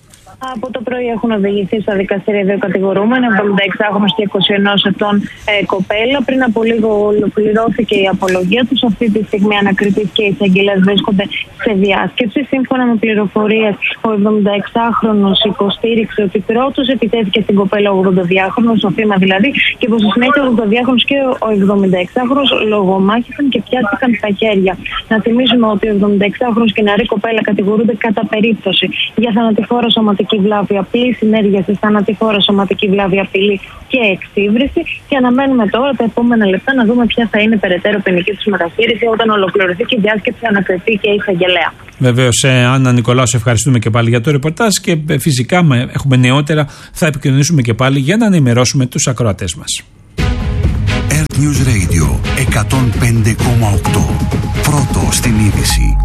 Από το πρωί έχουν οδηγηθεί στα δικαστήρια δύο κατηγορούμενοι, εβδομήντα εξάχρονος και είκοσι ενός ετών ε, κοπέλα. Πριν από λίγο ολοκληρώθηκε η απολογία τους. Αυτή τη στιγμή ανακριτής και οι εισαγγελέες βρίσκονται σε διάσκεψη. Σύμφωνα με πληροφορίες, ο εβδομήντα εξάχρονος υποστήριξε ότι πρώτος επιτέθηκε στην κοπέλα ο ογδονταδυάχρονος, ο θύμα δηλαδή, και πως στη συνέχεια ο ογδονταδυάχρονος και ο εβδομήντα εξάχρονος λογομάχησαν και πιάστηκαν στα χέρια. Να θυμίσουμε ότι ο εβδομήντα εξάχρονος και η νεαρή κοπέλα κατηγορούνται κατά περίπτωση για θανατηφόρα σωματική βλάβη, απλή συνέργεια σε θανατηφόρα σωματική βλάβη, απειλή και εξύβριση. Και αναμένουμε τώρα τα επόμενα λεπτά να δούμε ποια θα είναι περαιτέρω ποινική του μεταχείριση όταν ολοκληρωθεί και η διάσκεψη ανακριτή και η εισαγγελέα. Βεβαίως, ε, Άννα Νικολάου, σε ευχαριστούμε και πάλι για το ρεπορτάζ και ε, φυσικά με, έχουμε νεότερα, θα επικοινωνήσουμε και πάλι για να ενημερώσουμε τους ακροατές μας. Earth News Radio εκατόν πέντε κόμμα οκτώ. Πρώτο στην είδηση.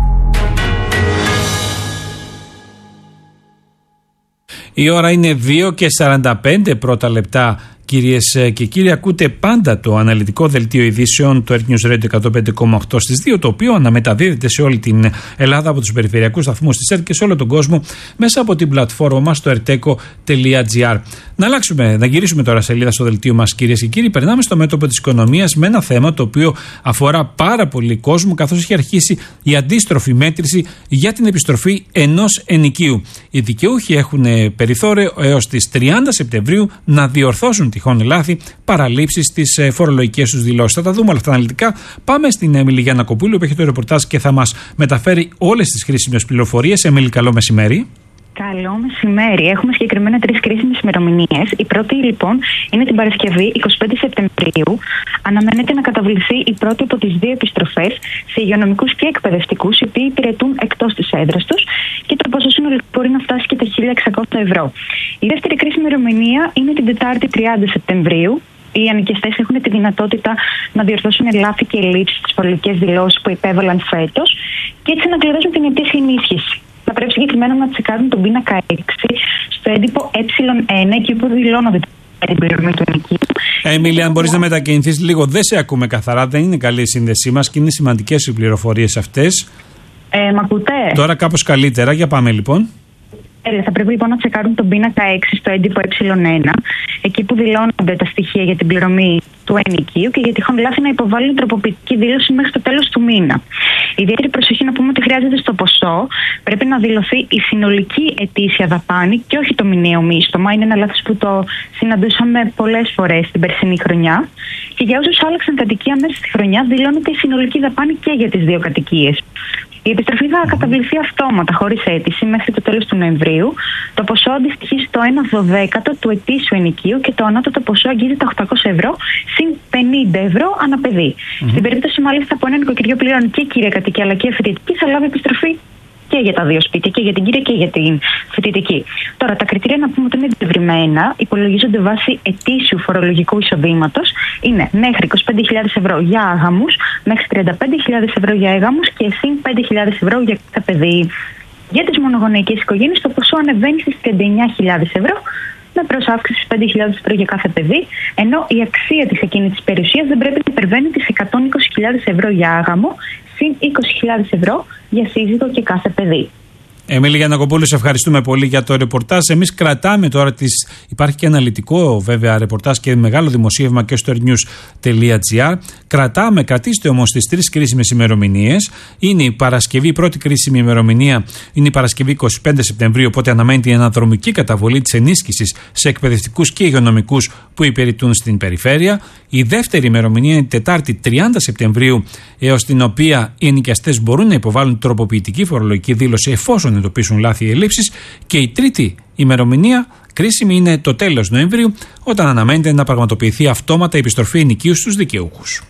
Η ώρα είναι δύο και σαράντα πέντε πρώτα λεπτά. Κυρίες και κύριοι, ακούτε πάντα το αναλυτικό δελτίο ειδήσεων του Earth News Radio εκατόν πέντε κόμμα οκτώ στις δύο, το οποίο αναμεταδίδεται σε όλη την Ελλάδα από τους περιφερειακούς σταθμούς της ΕΡΤ και σε όλο τον κόσμο μέσα από την πλατφόρμα μας στο ερτέκο τελεία τζι άρ. Να αλλάξουμε, να γυρίσουμε τώρα σελίδα στο δελτίο μας, κυρίες και κύριοι. Περνάμε στο μέτωπο της οικονομίας με ένα θέμα το οποίο αφορά πάρα πολύ κόσμο, καθώς έχει αρχίσει η αντίστροφη μέτρηση για την επιστροφή ενός ενοικίου. Οι δικαιούχοι έχουν περιθώριο έως τις τριάντα Σεπτεμβρίου να διορθώσουν τυχόν λάθη, παραλήψεις στις φορολογικές τους δηλώσεις. Θα τα δούμε όλα αυτά αναλυτικά. Πάμε στην Έμιλη Γιαννακοπούλου που έχει το ρεπορτάζ και θα μας μεταφέρει όλες τις χρήσιμες πληροφορίες. Έμιλη, καλό μεσημέρι. Καλό μεσημέρι. Έχουμε συγκεκριμένα τρεις κρίσιμες ημερομηνίες. Η πρώτη, λοιπόν, είναι την Παρασκευή, εικοστή πέμπτη Σεπτεμβρίου. Αναμένεται να καταβληθεί η πρώτη από τις δύο επιστροφές σε υγειονομικούς και εκπαιδευτικούς, οι οποίοι υπηρετούν εκτός της έδρας τους, και το ποσό συνολικά μπορεί να φτάσει και τα χίλια εξακόσια ευρώ. Η δεύτερη κρίσιμη ημερομηνία είναι την Τετάρτη, τριάντα Σεπτεμβρίου. Οι ανοικιαστές έχουν τη δυνατότητα να διορθώσουν λάθη και ελλείψεις στις φορολογικές δηλώσεις που υπέβαλαν φέτος και έτσι να κληρώσουν την ετήσια ενίσχυση. Θα πρέπει συγκεκριμένα να τσεκάρουν τον πίνακα έξι στο έντυπο ε ένα, εκεί που δηλώνονται την πληρωμή του ενοικίου. Έμιλη, αν μπορείς να μετακινηθείς λίγο, δεν σε ακούμε καθαρά, δεν είναι καλή η σύνδεσή μας και είναι σημαντικές οι πληροφορίες αυτές. Ε, μ' ακούτε? Τώρα κάπως καλύτερα, για πάμε λοιπόν. Ε, θα πρέπει λοιπόν να τσεκάρουν τον πίνακα έξι στο έντυπο ε ένα, εκεί που δηλώνονται τα στοιχεία για την πληρωμή του ενοικίου και για τυχόν λάθη να υποβάλουν τροποποιητική δήλωση μέχρι το τέλος του μήνα. Ιδιαίτερη προσοχή να πούμε ότι χρειάζεται στο ποσό, πρέπει να δηλωθεί η συνολική ετήσια δαπάνη και όχι το μηνιαίο μίστομα. Είναι ένα λάθος που το συναντούσαμε πολλές φορές την περσινή χρονιά. Και για όσους άλλαξαν κατοικία μέσα στη χρονιά, δηλώνεται η συνολική δαπάνη και για τις δύο κατοικίες. Η επιστροφή θα καταβληθεί αυτόματα, χωρίς αίτηση, μέχρι το τέλος του Νοεμβρίου. Το ποσό αντιστοιχεί στο ένα δωδέκατο του ετήσιου ενοικίου και το ανώτατο ποσό αγγίζει τα οκτακόσια ευρώ, συν πενήντα ευρώ ανά παιδί. Mm-hmm. Στην περίπτωση μάλιστα που ένα νοικοκυριό πληρώνει και κύρια κατοικία αλλά και φοιτητική, θα λάβει επιστροφή και για τα δύο σπίτια, και για την κύρια και για την φοιτητική. Τώρα, τα κριτήρια να πούμε ότι είναι διευρυμένα, υπολογίζονται βάσει ετήσιου φορολογικού εισοδήματος. Είναι μέχρι είκοσι πέντε χιλιάδες ευρώ για άγαμους, μέχρι τριάντα πέντε χιλιάδες ευρώ για έγαμους και συν πέντε χιλιάδες ευρώ για κάθε παιδί. Για τις μονογονεϊκές οικογένειες, το ποσό ανεβαίνει στις τριάντα εννιά χιλιάδες ευρώ, με προσάυξηση πέντε χιλιάδες ευρώ για κάθε παιδί, ενώ η αξία της ακίνητης περιουσίας δεν πρέπει να υπερβαίνει τις εκατόν είκοσι χιλιάδες ευρώ για άγαμο, συν είκοσι χιλιάδες ευρώ για σύζυγο και κάθε παιδί. Έμιλη Γιαννακοπούλου, σε ευχαριστούμε πολύ για το ρεπορτάζ. Εμείς κρατάμε τώρα τις. Υπάρχει και αναλυτικό βέβαια ρεπορτάζ και μεγάλο δημοσίευμα και στο earthnews τελεία τζι άρ. Κρατάμε, κρατήστε όμως τις τρεις κρίσιμες ημερομηνίες. Είναι η Παρασκευή, η πρώτη κρίσιμη ημερομηνία είναι η Παρασκευή εικοστή πέμπτη Σεπτεμβρίου, οπότε αναμένεται η αναδρομική καταβολή της ενίσχυσης σε εκπαιδευτικούς και υγειονομικούς που υπηρετούν στην περιφέρεια. Η δεύτερη ημερομηνία είναι η Τετάρτη τριάντα Σεπτεμβρίου, έως την οποία οι ενοικιαστές μπορούν να υποβάλουν τροποποιητική φορολογική δήλωση εφόσον εντοπίσουν λάθη ή ελλείψεις. Και η τρίτη ημερομηνία κρίσιμη είναι το τέλος Νοεμβρίου, όταν αναμένεται να πραγματοποιηθεί αυτόματα η επιστροφή ενοικίου στους δικαιούχους.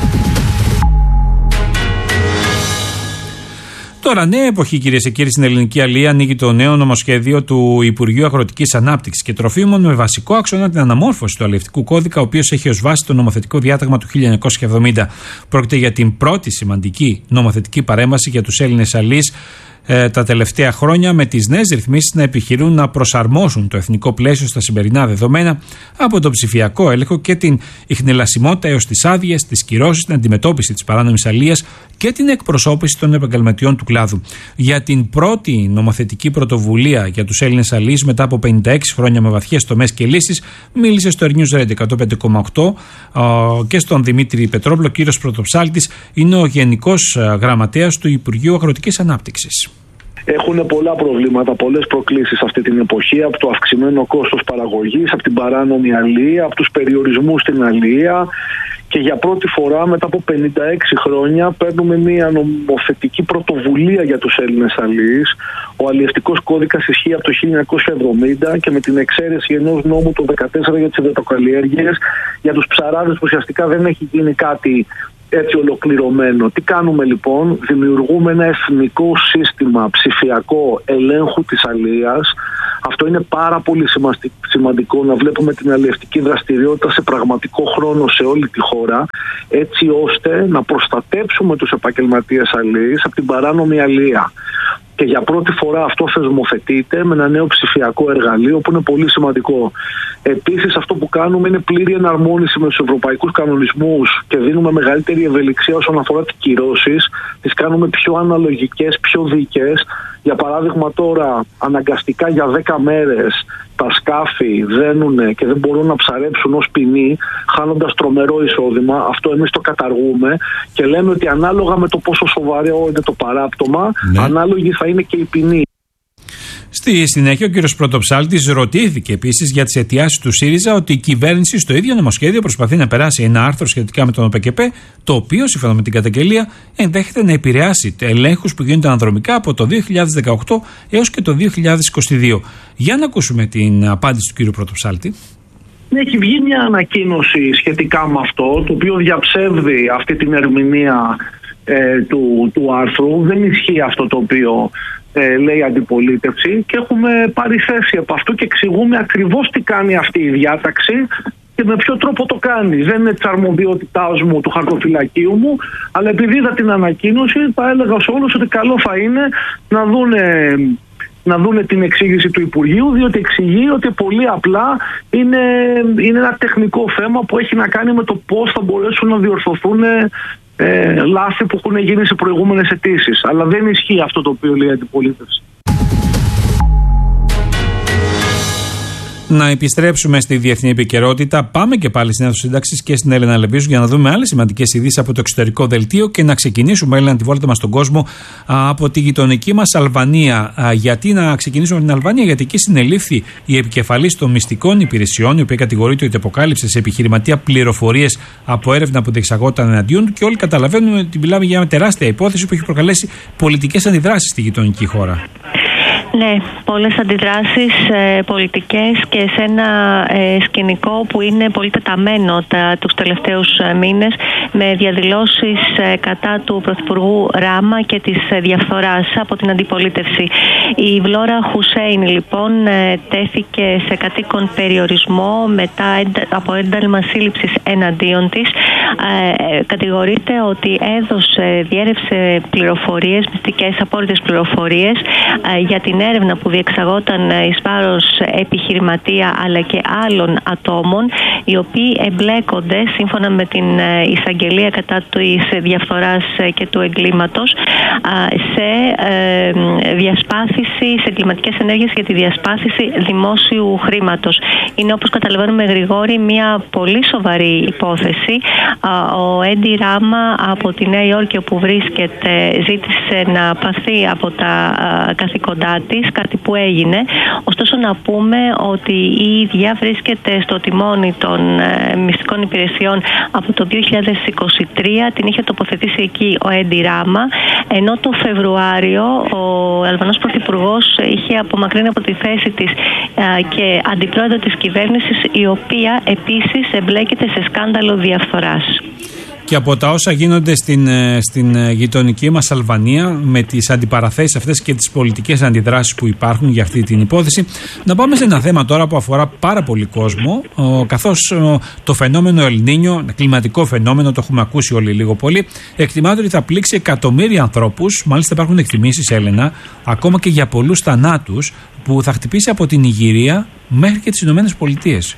Τώρα, νέα εποχή, κυρίες και κύριοι, στην ελληνική αλία ανοίγει το νέο νομοσχέδιο του Υπουργείου Αγροτικής Ανάπτυξης και Τροφίμων με βασικό άξονα την αναμόρφωση του αλλιευτικού κώδικα, ο οποίος έχει ως βάση το νομοθετικό διάταγμα του χίλια εννιακόσια εβδομήντα. Πρόκειται για την πρώτη σημαντική νομοθετική παρέμβαση για τους Έλληνες αλίες ε, τα τελευταία χρόνια, με τις νέες ρυθμίσεις να επιχειρούν να προσαρμόσουν το εθνικό πλαίσιο στα σημερινά δεδομένα, από το ψηφιακό έλεγχο και την ιχνηλασιμότητα έως τις άδειες, τις κυρώσεις, την αντιμετώπιση της παράνομης αλίας και την εκπροσώπηση των επαγγελματιών του κλάδου. Για την πρώτη νομοθετική πρωτοβουλία για τους Έλληνες αλείς μετά από πενήντα έξι χρόνια με βαθιές τομές και λύσεις, μίλησε στο News Radio εκατόν πέντε κόμμα οκτώ και στον Δημήτρη Πετρόπουλο. Ο κύριος Πρωτοψάλτης είναι ο Γενικός Γραμματέας του Υπουργείου Αγροτικής Ανάπτυξης. Έχουν πολλά προβλήματα, πολλές προκλήσεις αυτή την εποχή, από το αυξημένο κόστος παραγωγής, από την παράνομη αλεία, από τους περιορισμούς στην αλεία, και για πρώτη φορά μετά από πενήντα έξι χρόνια παίρνουμε μια νομοθετική πρωτοβουλία για τους Έλληνες αλείς. Ο αλλιευτικός κώδικας ισχύει από το χίλια εννιακόσια εβδομήντα και με την εξαίρεση ενός νόμου του δεκατέσσερα για τις υδατοκαλλιέργειες, για τους ψαράδες που ουσιαστικά δεν έχει γίνει κάτι έτσι ολοκληρωμένο. Τι κάνουμε λοιπόν? Δημιουργούμε ένα εθνικό σύστημα ψηφιακό ελέγχου της αλίας. Αυτό είναι πάρα πολύ σημαντικό, να βλέπουμε την αλλιευτική δραστηριότητα σε πραγματικό χρόνο σε όλη τη χώρα, έτσι ώστε να προστατέψουμε τους επαγγελματίες αλίες από την παράνομη αλία. Και για πρώτη φορά αυτό θεσμοθετείται με ένα νέο ψηφιακό εργαλείο που είναι πολύ σημαντικό. Επίσης, αυτό που κάνουμε είναι πλήρη εναρμόνιση με τους ευρωπαϊκούς κανονισμούς και δίνουμε μεγαλύτερη ευελιξία όσον αφορά τις κυρώσεις. Τις κάνουμε πιο αναλογικές, πιο δίκαιες. Για παράδειγμα, τώρα αναγκαστικά για δέκα μέρες τα σκάφη δένουνε και δεν μπορούν να ψαρέψουν ως ποινή, χάνοντας τρομερό εισόδημα. Αυτό εμείς το καταργούμε και λέμε ότι ανάλογα με το πόσο σοβαρό είναι το παράπτωμα, ναι, ανάλογη θα είναι και η ποινή. Στη συνέχεια, ο κ. Πρωτοψάλτης ρωτήθηκε επίσης για τις αιτιάσεις του ΣΥΡΙΖΑ ότι η κυβέρνηση στο ίδιο νομοσχέδιο προσπαθεί να περάσει ένα άρθρο σχετικά με τον ΟΠΕΚΕΠΕ, το οποίο, σύμφωνα με την καταγγελία, ενδέχεται να επηρεάσει ελέγχους που γίνονται αναδρομικά από το δύο χιλιάδες δεκαοκτώ έως και το δύο χιλιάδες είκοσι δύο. Για να ακούσουμε την απάντηση του κ. Πρωτοψάλτη. Έχει βγει μια ανακοίνωση σχετικά με αυτό, το οποίο διαψεύδει αυτή την ερμηνεία ε, του, του άρθρου. Δεν ισχύει αυτό το οποίο ε, λέει αντιπολίτευση και έχουμε πάρει θέση από αυτού και εξηγούμε ακριβώς τι κάνει αυτή η διάταξη και με ποιο τρόπο το κάνει. Δεν είναι της αρμοδιότητάς μου, του χαρτοφυλακίου μου, αλλά επειδή είδα την ανακοίνωση, θα έλεγα σε όλους ότι καλό θα είναι να δούνε, να δούνε την εξήγηση του Υπουργείου, διότι εξηγεί ότι πολύ απλά είναι, είναι ένα τεχνικό θέμα που έχει να κάνει με το πώς θα μπορέσουν να διορθωθούν ε, λάθη που έχουν γίνει σε προηγούμενες αιτήσεις. Αλλά δεν ισχύει αυτό το οποίο λέει η αντιπολίτευση. Να επιστρέψουμε στη διεθνή επικαιρότητα. Πάμε και πάλι στην αίθουσα σύνταξης και στην Έλενα Λεμπίζου για να δούμε άλλες σημαντικές ειδήσεις από το εξωτερικό δελτίο και να ξεκινήσουμε, Έλενα, τη βόλτα μας στον κόσμο από τη γειτονική μας Αλβανία. Γιατί να ξεκινήσουμε από την Αλβανία? Γιατί εκεί συνελήφθη η επικεφαλής των μυστικών υπηρεσιών, η οποία κατηγορείται ότι αποκάλυψε σε επιχειρηματία πληροφορίες από έρευνα που διεξαγόταν εναντίον του, και όλοι καταλαβαίνουμε ότι μιλάμε για μια τεράστια υπόθεση που έχει προκαλέσει πολιτικές αντιδράσεις στη γειτονική χώρα. Ναι, πολλές αντιδράσεις ε, πολιτικές και σε ένα ε, σκηνικό που είναι πολύ τεταμένο τα, τους τελευταίους ε, μήνες, με διαδηλώσεις ε, κατά του Πρωθυπουργού Ράμα και της ε, διαφθοράς από την αντιπολίτευση. Η Βλόρα Χουσέιν λοιπόν ε, τέθηκε σε κατοίκον περιορισμό μετά εντα, από ένταλμα σύλληψης εναντίον της. Ε, κατηγορείται ότι έδωσε, διέρευσε πληροφορίες, μυστικές απόρριτες πληροφορίες ε, για την έρευνα που διεξαγόταν εις βάρος επιχειρηματία αλλά και άλλων ατόμων, οι οποίοι εμπλέκονται σύμφωνα με την εισαγγελία κατά της διαφθοράς και του εγκλήματος σε διασπάθηση, σε εγκληματικές ενέργειες για τη διασπάθηση δημόσιου χρήματος. Είναι, όπως καταλαβαίνουμε, Γρηγόρη, μια πολύ σοβαρή υπόθεση. Ο Έντι Ράμα από τη Νέα Υόρκη, όπου βρίσκεται, ζήτησε να παθεί από τα καθήκοντά της, κάτι που έγινε. Ωστόσο, να πούμε ότι η ίδια βρίσκεται στο τιμόνι των ε, μυστικών υπηρεσιών από το δύο χιλιάδες είκοσι τρία. Την είχε τοποθετήσει εκεί ο Έντι Ράμα, ενώ το Φεβρουάριο ο Αλβανός Πρωθυπουργός είχε απομακρύνει από τη θέση της ε, και αντιπρόεδρο της κυβέρνησης, η οποία επίσης εμπλέκεται σε σκάνδαλο διαφθοράς. και από τα όσα γίνονται στην, στην γειτονική μας Αλβανία, με τις αντιπαραθέσεις αυτές και τις πολιτικές αντιδράσεις που υπάρχουν για αυτή την υπόθεση. Να πάμε σε ένα θέμα τώρα που αφορά πάρα πολύ κόσμο, καθώς το φαινόμενο El Niño, κλιματικό φαινόμενο, το έχουμε ακούσει όλοι λίγο πολύ, εκτιμάται ότι θα πλήξει εκατομμύρια ανθρώπους. Μάλιστα υπάρχουν εκτιμήσεις, Έλενα, ακόμα και για πολλούς θανάτους, που θα χτυπήσει από την Νιγηρία μέχρι και τις Ηνωμένες Πολιτείες.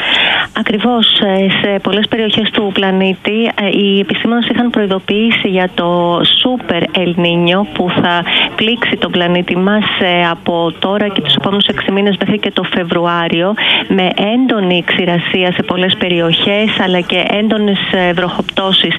Ακριβώς, σε πολλές περιοχές του πλανήτη οι επιστήμονες είχαν προειδοποιήσει για το Super El Niño που θα πλήξει τον πλανήτη μας από τώρα και τους επόμενους έξι μήνες μέχρι και το Φεβρουάριο, με έντονη ξηρασία σε πολλές περιοχές αλλά και έντονες βροχοπτώσεις.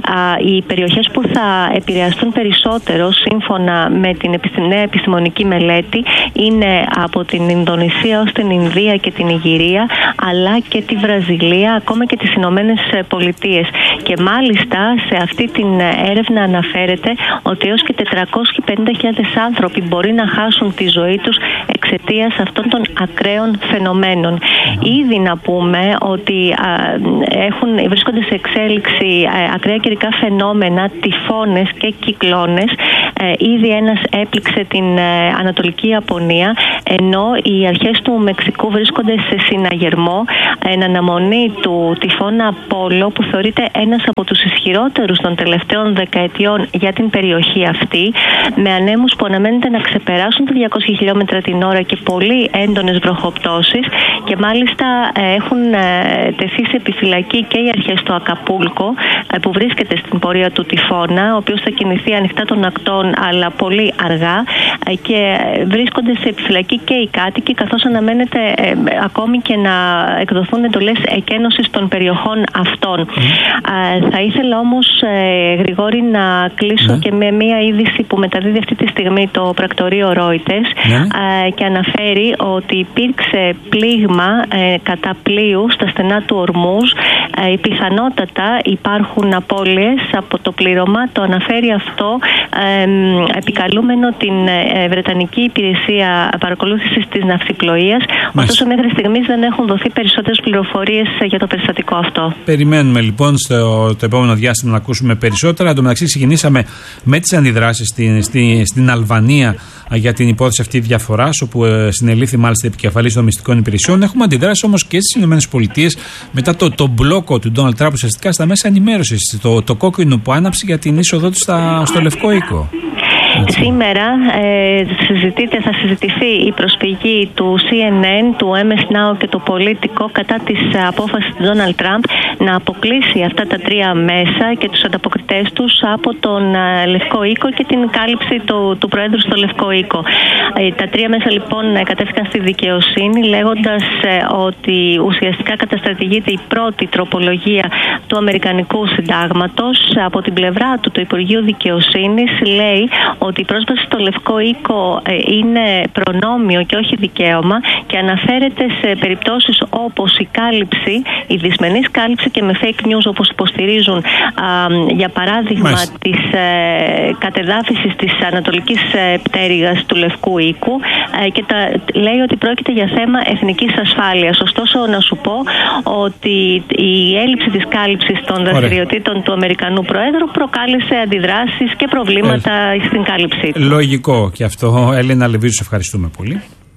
Οι περιοχές που θα επηρεαστούν περισσότερο σύμφωνα με την νέα επιστημονική μελέτη είναι από την Ινδονησία ως την Ινδία και την Νιγηρία, αλλά και τη Βραζιλία, ακόμα και τις Ηνωμένες Πολιτείες. Και μάλιστα σε αυτή την έρευνα αναφέρεται ότι έως και τετρακόσιες πενήντα χιλιάδες άνθρωποι μπορεί να χάσουν τη ζωή τους εξαιτίας αυτών των ακραίων φαινομένων. Ήδη να πούμε ότι α, έχουν, βρίσκονται σε εξέλιξη α, ακραία καιρικά φαινόμενα, τυφώνες και κυκλώνες. Ε, ήδη ένας έπληξε την ε, Ανατολική Ιαπωνία, ενώ οι αρχές του Μεξικού βρίσκονται σε συναγερμό εν αναμονή του τυφώνα Πόλο, που θεωρείται ένας από τους ισχυρότερους των τελευταίων δεκαετιών για την περιοχή αυτή, με ανέμους που αναμένεται να ξεπεράσουν τα διακόσια χιλιόμετρα την ώρα και πολύ έντονες βροχοπτώσεις, και μάλιστα ε, έχουν ε, τεθεί σε επιφυλακή και οι αρχές του Ακαπούλκο, ε, που βρίσκεται στην πορεία του τυφώνα, ο οποίος θα κινηθεί ανοιχτά των ακτών αλλά πολύ αργά, ε, και βρίσκονται σε επιφυλακή και οι κάτοικοι, καθώς αναμένεται ε, ακόμη και να εκδοθούν εντολές εκένωσης των περιοχών αυτών. Mm. Ε, θα ήθελα όμως, ε, Γρηγόρη, να κλείσω mm. και με μία είδηση που μεταδίδει αυτή τη στιγμή το πρακτορείο Reuters, mm. ε, και αναφέρει ότι υπήρξε πλήγμα ε, κατά πλοίου στα στενά του Ορμούζ. Ε, πιθανότατα υπάρχουν απώλειες από το πλήρωμα. Το αναφέρει αυτό ε, επικαλούμενο την ε, Βρετανική Υπηρεσία Παρακολούθησης της Ναυσιπλοείας. Ωστόσο, μέχρι στιγμής δεν έχουν δοθεί περισσότερες πληροφορίες για το περιστατικό αυτό. Περιμένουμε λοιπόν στο το επόμενο διάστημα να ακούσουμε περισσότερα. Εν τω μεταξύ, ξεκινήσαμε με τις αντιδράσεις στην, στην, στην Αλβανία για την υπόθεση αυτή διαφοράς, όπου ε, συνελήφθη μάλιστα επικεφαλής των μυστικών υπηρεσιών. Έχουμε αντιδράσει όμως και στις ΗΠΑ μετά το, το μπλόκο του Ντόναλντ Τραμπ ουσιαστικά στα μέσα ενημέρωσης. Το, το κόκκινο που άναψε για την είσοδό του στα, στο Λευκό Οίκο. Έτσι. Σήμερα ε, συζητείται, θα συζητηθεί η προσφυγή του σι εν εν, του εμ ες Now και του Politico κατά της απόφασης του Ντόναλντ Τραμπ να αποκλείσει αυτά τα τρία μέσα και τους ανταποκριτές τους από τον ε, Λευκό Οίκο και την κάλυψη του, του Προέδρου στο Λευκό Οίκο. Ε, τα τρία μέσα λοιπόν κατέφυγαν στη δικαιοσύνη, λέγοντας ε, ότι ουσιαστικά καταστρατηγείται η πρώτη τροπολογία του Αμερικανικού Συντάγματος. Από την πλευρά του, το Υπουργείο Δικαιοσύνης λέει ότι η πρόσβαση στο Λευκό Οίκο είναι προνόμιο και όχι δικαίωμα, και αναφέρεται σε περιπτώσεις όπως η κάλυψη, η δυσμενής κάλυψη και με fake news, όπως υποστηρίζουν α, για παράδειγμα Μάλιστα. της ε, κατεδάφισης της ανατολικής ε, πτέρυγας του Λευκού Οίκου, ε, και τα, λέει ότι πρόκειται για θέμα εθνικής ασφάλειας. Ωστόσο, να σου πω ότι η έλλειψη της κάλυψης των δραστηριοτήτων του Αμερικανού Προέδρου προκάλεσε αντιδράσεις και προβλήματα ε. στην κάλυψη του. Λογικό και αυτό. Έλενα Λεβίζου, σε ευχαριστούμε πολύ.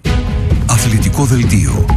Αθλητικό δελτίο.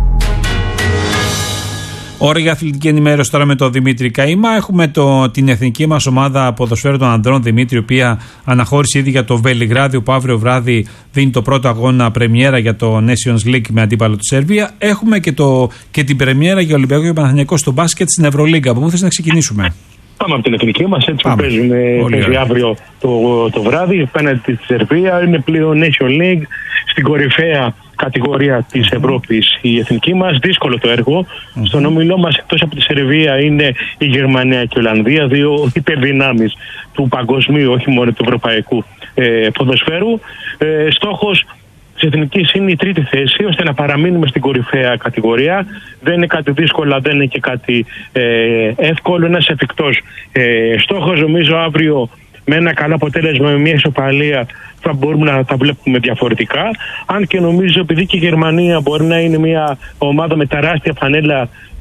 Ώρα για αθλητική ενημέρωση τώρα με τον Δημήτρη Καΐμα. Έχουμε το, την εθνική μας ομάδα ποδοσφαίρου των ανδρών, Δημήτρη, η οποία αναχώρησε ήδη για το Βελιγράδι, που αύριο βράδυ δίνει το πρώτο αγώνα πρεμιέρα για το Nations League με αντίπαλο τη Σερβία. Έχουμε και, το, και την πρεμιέρα για Ολυμπιακό και Παναθηναϊκό στο μπάσκετ στην Ευρωλίγκα. Από πού θες να ξεκινήσουμε? Πάμε από την εθνική μας, έτσι που παίζουμε, παίζει αύριο το, το βράδυ απέναντι στη Σερβία. Είναι πλέον Nation League, στην κορυφαία κατηγορία της Ευρώπης η εθνική μας. Δύσκολο το έργο. Mm-hmm. Στον όμιλό μας, εκτός από τη Σερβία, είναι η Γερμανία και η Ολλανδία, δύο υπερδυνάμεις του παγκοσμίου, όχι μόνο του ευρωπαϊκού ε, ποδοσφαίρου. Ε, στόχος της εθνικής είναι η τρίτη θέση, ώστε να παραμείνουμε στην κορυφαία κατηγορία. Δεν είναι κάτι δύσκολο, δεν είναι και κάτι ε, εύκολο, ένας εφικτός ε, στόχος. Νομίζω αύριο με ένα καλό αποτέλεσμα, με μια ισοπαλία, θα μπορούμε να τα βλέπουμε διαφορετικά. Αν και νομίζω, επειδή και η Γερμανία μπορεί να είναι μια ομάδα με τεράστια φανέλα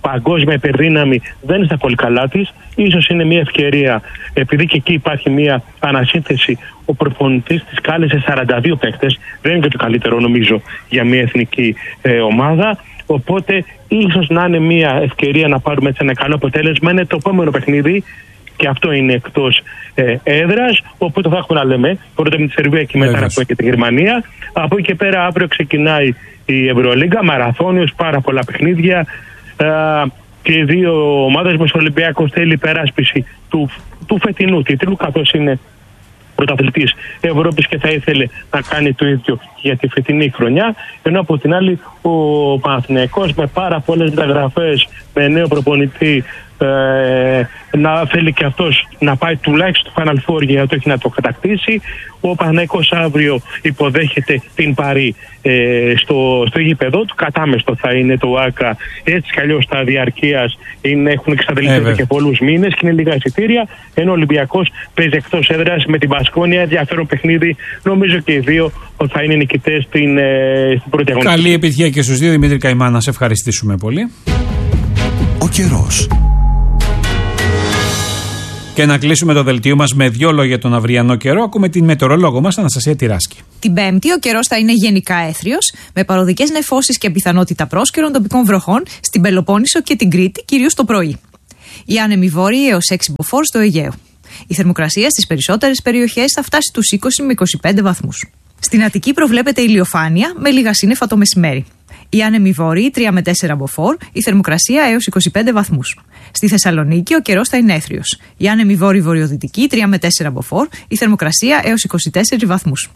παγκόσμια υπερδύναμη δεν είναι στα πολύ καλά της. Ίσως είναι μια ευκαιρία, επειδή και εκεί υπάρχει μια ανασύνθεση. Ο προπονητής της κάλεσε σαράντα δύο παίκτες, δεν είναι και το καλύτερο νομίζω για μια εθνική ε, ομάδα. Οπότε ίσως να είναι μια ευκαιρία να πάρουμε έτσι ένα καλό αποτέλεσμα. Είναι το επόμενο παιχνίδι και αυτό είναι εκτός ε, έδρας. Οπότε θα έχουμε να λέμε πρώτα με τη Σερβία και μετά να πούμε και τη Γερμανία. Από εκεί και πέρα αύριο ξεκινάει η Ευρωλίγκα, μαραθώνιος, πάρα πολλά παιχνίδια. Ε, και οι δύο ομάδες μας, ο Ολυμπιακός θέλει υπεράσπιση του, του φετινού τίτλου, καθώς είναι πρωταθλητής Ευρώπης και θα ήθελε να κάνει το ίδιο για τη φετινή χρονιά. Ενώ από την άλλη ο Παναθηναϊκός με πάρα πολλές μεταγραφές, με νέο προπονητή, ε, να θέλει και αυτός να πάει τουλάχιστον στο Final Four για να το έχει να το κατακτήσει. Ο Παναθηναϊκός αύριο υποδέχεται την Παρί ε, στο, στο γήπεδο του. Κατάμεστο θα είναι το ΆΚΑ. Έτσι κι αλλιώς τα διαρκείας είναι, έχουν εξαντληθεί και πολλούς μήνες και είναι λίγα εισιτήρια. Ενώ ο Ολυμπιακός παίζει εκτός έδρας με την Μπασκόνια. Ενδιαφέρον παιχνίδι. Νομίζω και οι δύο θα είναι νικητές στην, ε, στην πρώτη αγωνιστική. Καλή επιτυχία και στους δύο. Δημήτρη Καημά, να σε ευχαριστήσουμε πολύ. Ο καιρός. Και να κλείσουμε το δελτίο μας με δύο λόγια τον αυριανό καιρό. Ακούμε την μετεωρολόγο μας, Αναστασία Τυράσκη. Την Πέμπτη ο καιρός θα είναι γενικά έθριος, με παροδικές νεφώσεις και πιθανότητα πρόσκαιρων τοπικών βροχών στην Πελοπόννησο και την Κρήτη, κυρίως το πρωί. Οι άνεμοι βόρειοι έως έξι μποφόρ στο Αιγαίο. Η θερμοκρασία στις περισσότερες περιοχές θα φτάσει στους είκοσι με είκοσι πέντε βαθμούς. Στην Αττική προβλέπεται ηλιοφάνεια με λίγα σύννεφα το μεσημέρι. Οι άνεμοι βόρειοι τρία με τέσσερα μποφόρ, η θερμοκρασία έως είκοσι πέντε βαθμούς. Στη Θεσσαλονίκη ο καιρός θα είναι έθριος. Οι άνεμοι βόρειοι βορειοδυτικοί τρία με τέσσερα μποφόρ, η θερμοκρασία έως είκοσι τέσσερις βαθμούς.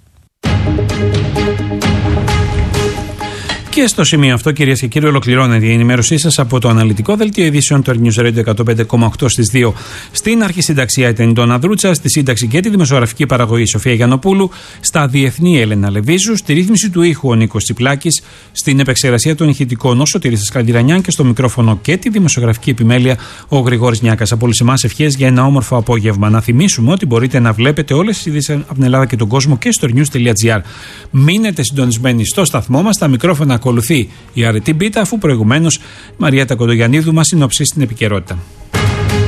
Και στο σημείο αυτό, κυρίες και κύριοι, ολοκληρώνεται η ενημέρωσή σας από το αναλυτικό δελτίο ειδήσεων του News Radio εκατόν πέντε κόμμα οκτώ στις δύο. Στην αρχισυνταξία ήταν η Ντόνα Δρούτσα, στη σύνταξη και τη δημοσιογραφική παραγωγή Σοφία Γιαννοπούλου, στα διεθνή Έλενα Λεβίζου, στη ρύθμιση του ήχου ο Νίκος Τσιπλάκης, στην επεξεργασία των ηχητικών ο Σωτήρης Σκαλντιρανιάν και στο μικρόφωνο και τη δημοσιογραφική επιμέλεια ο Γρηγόρης Νιάκας. Από όλους εμάς ευχές για ένα όμορφο απόγευμα. Να θυμίσουμε ότι μπορείτε να βλέπετε όλες τις ειδήσεις από την Ελλάδα και τον κόσμο και στο news τελεία gr. Μείνετε συντονισμένοι στο σταθμό μας, τα μικρόφωνα ακολουθεί η αρετή μπίτα, αφού προηγουμένως Μαριέτα Κοντογιαννίδου μας συνοψίσει στην επικαιρότητα.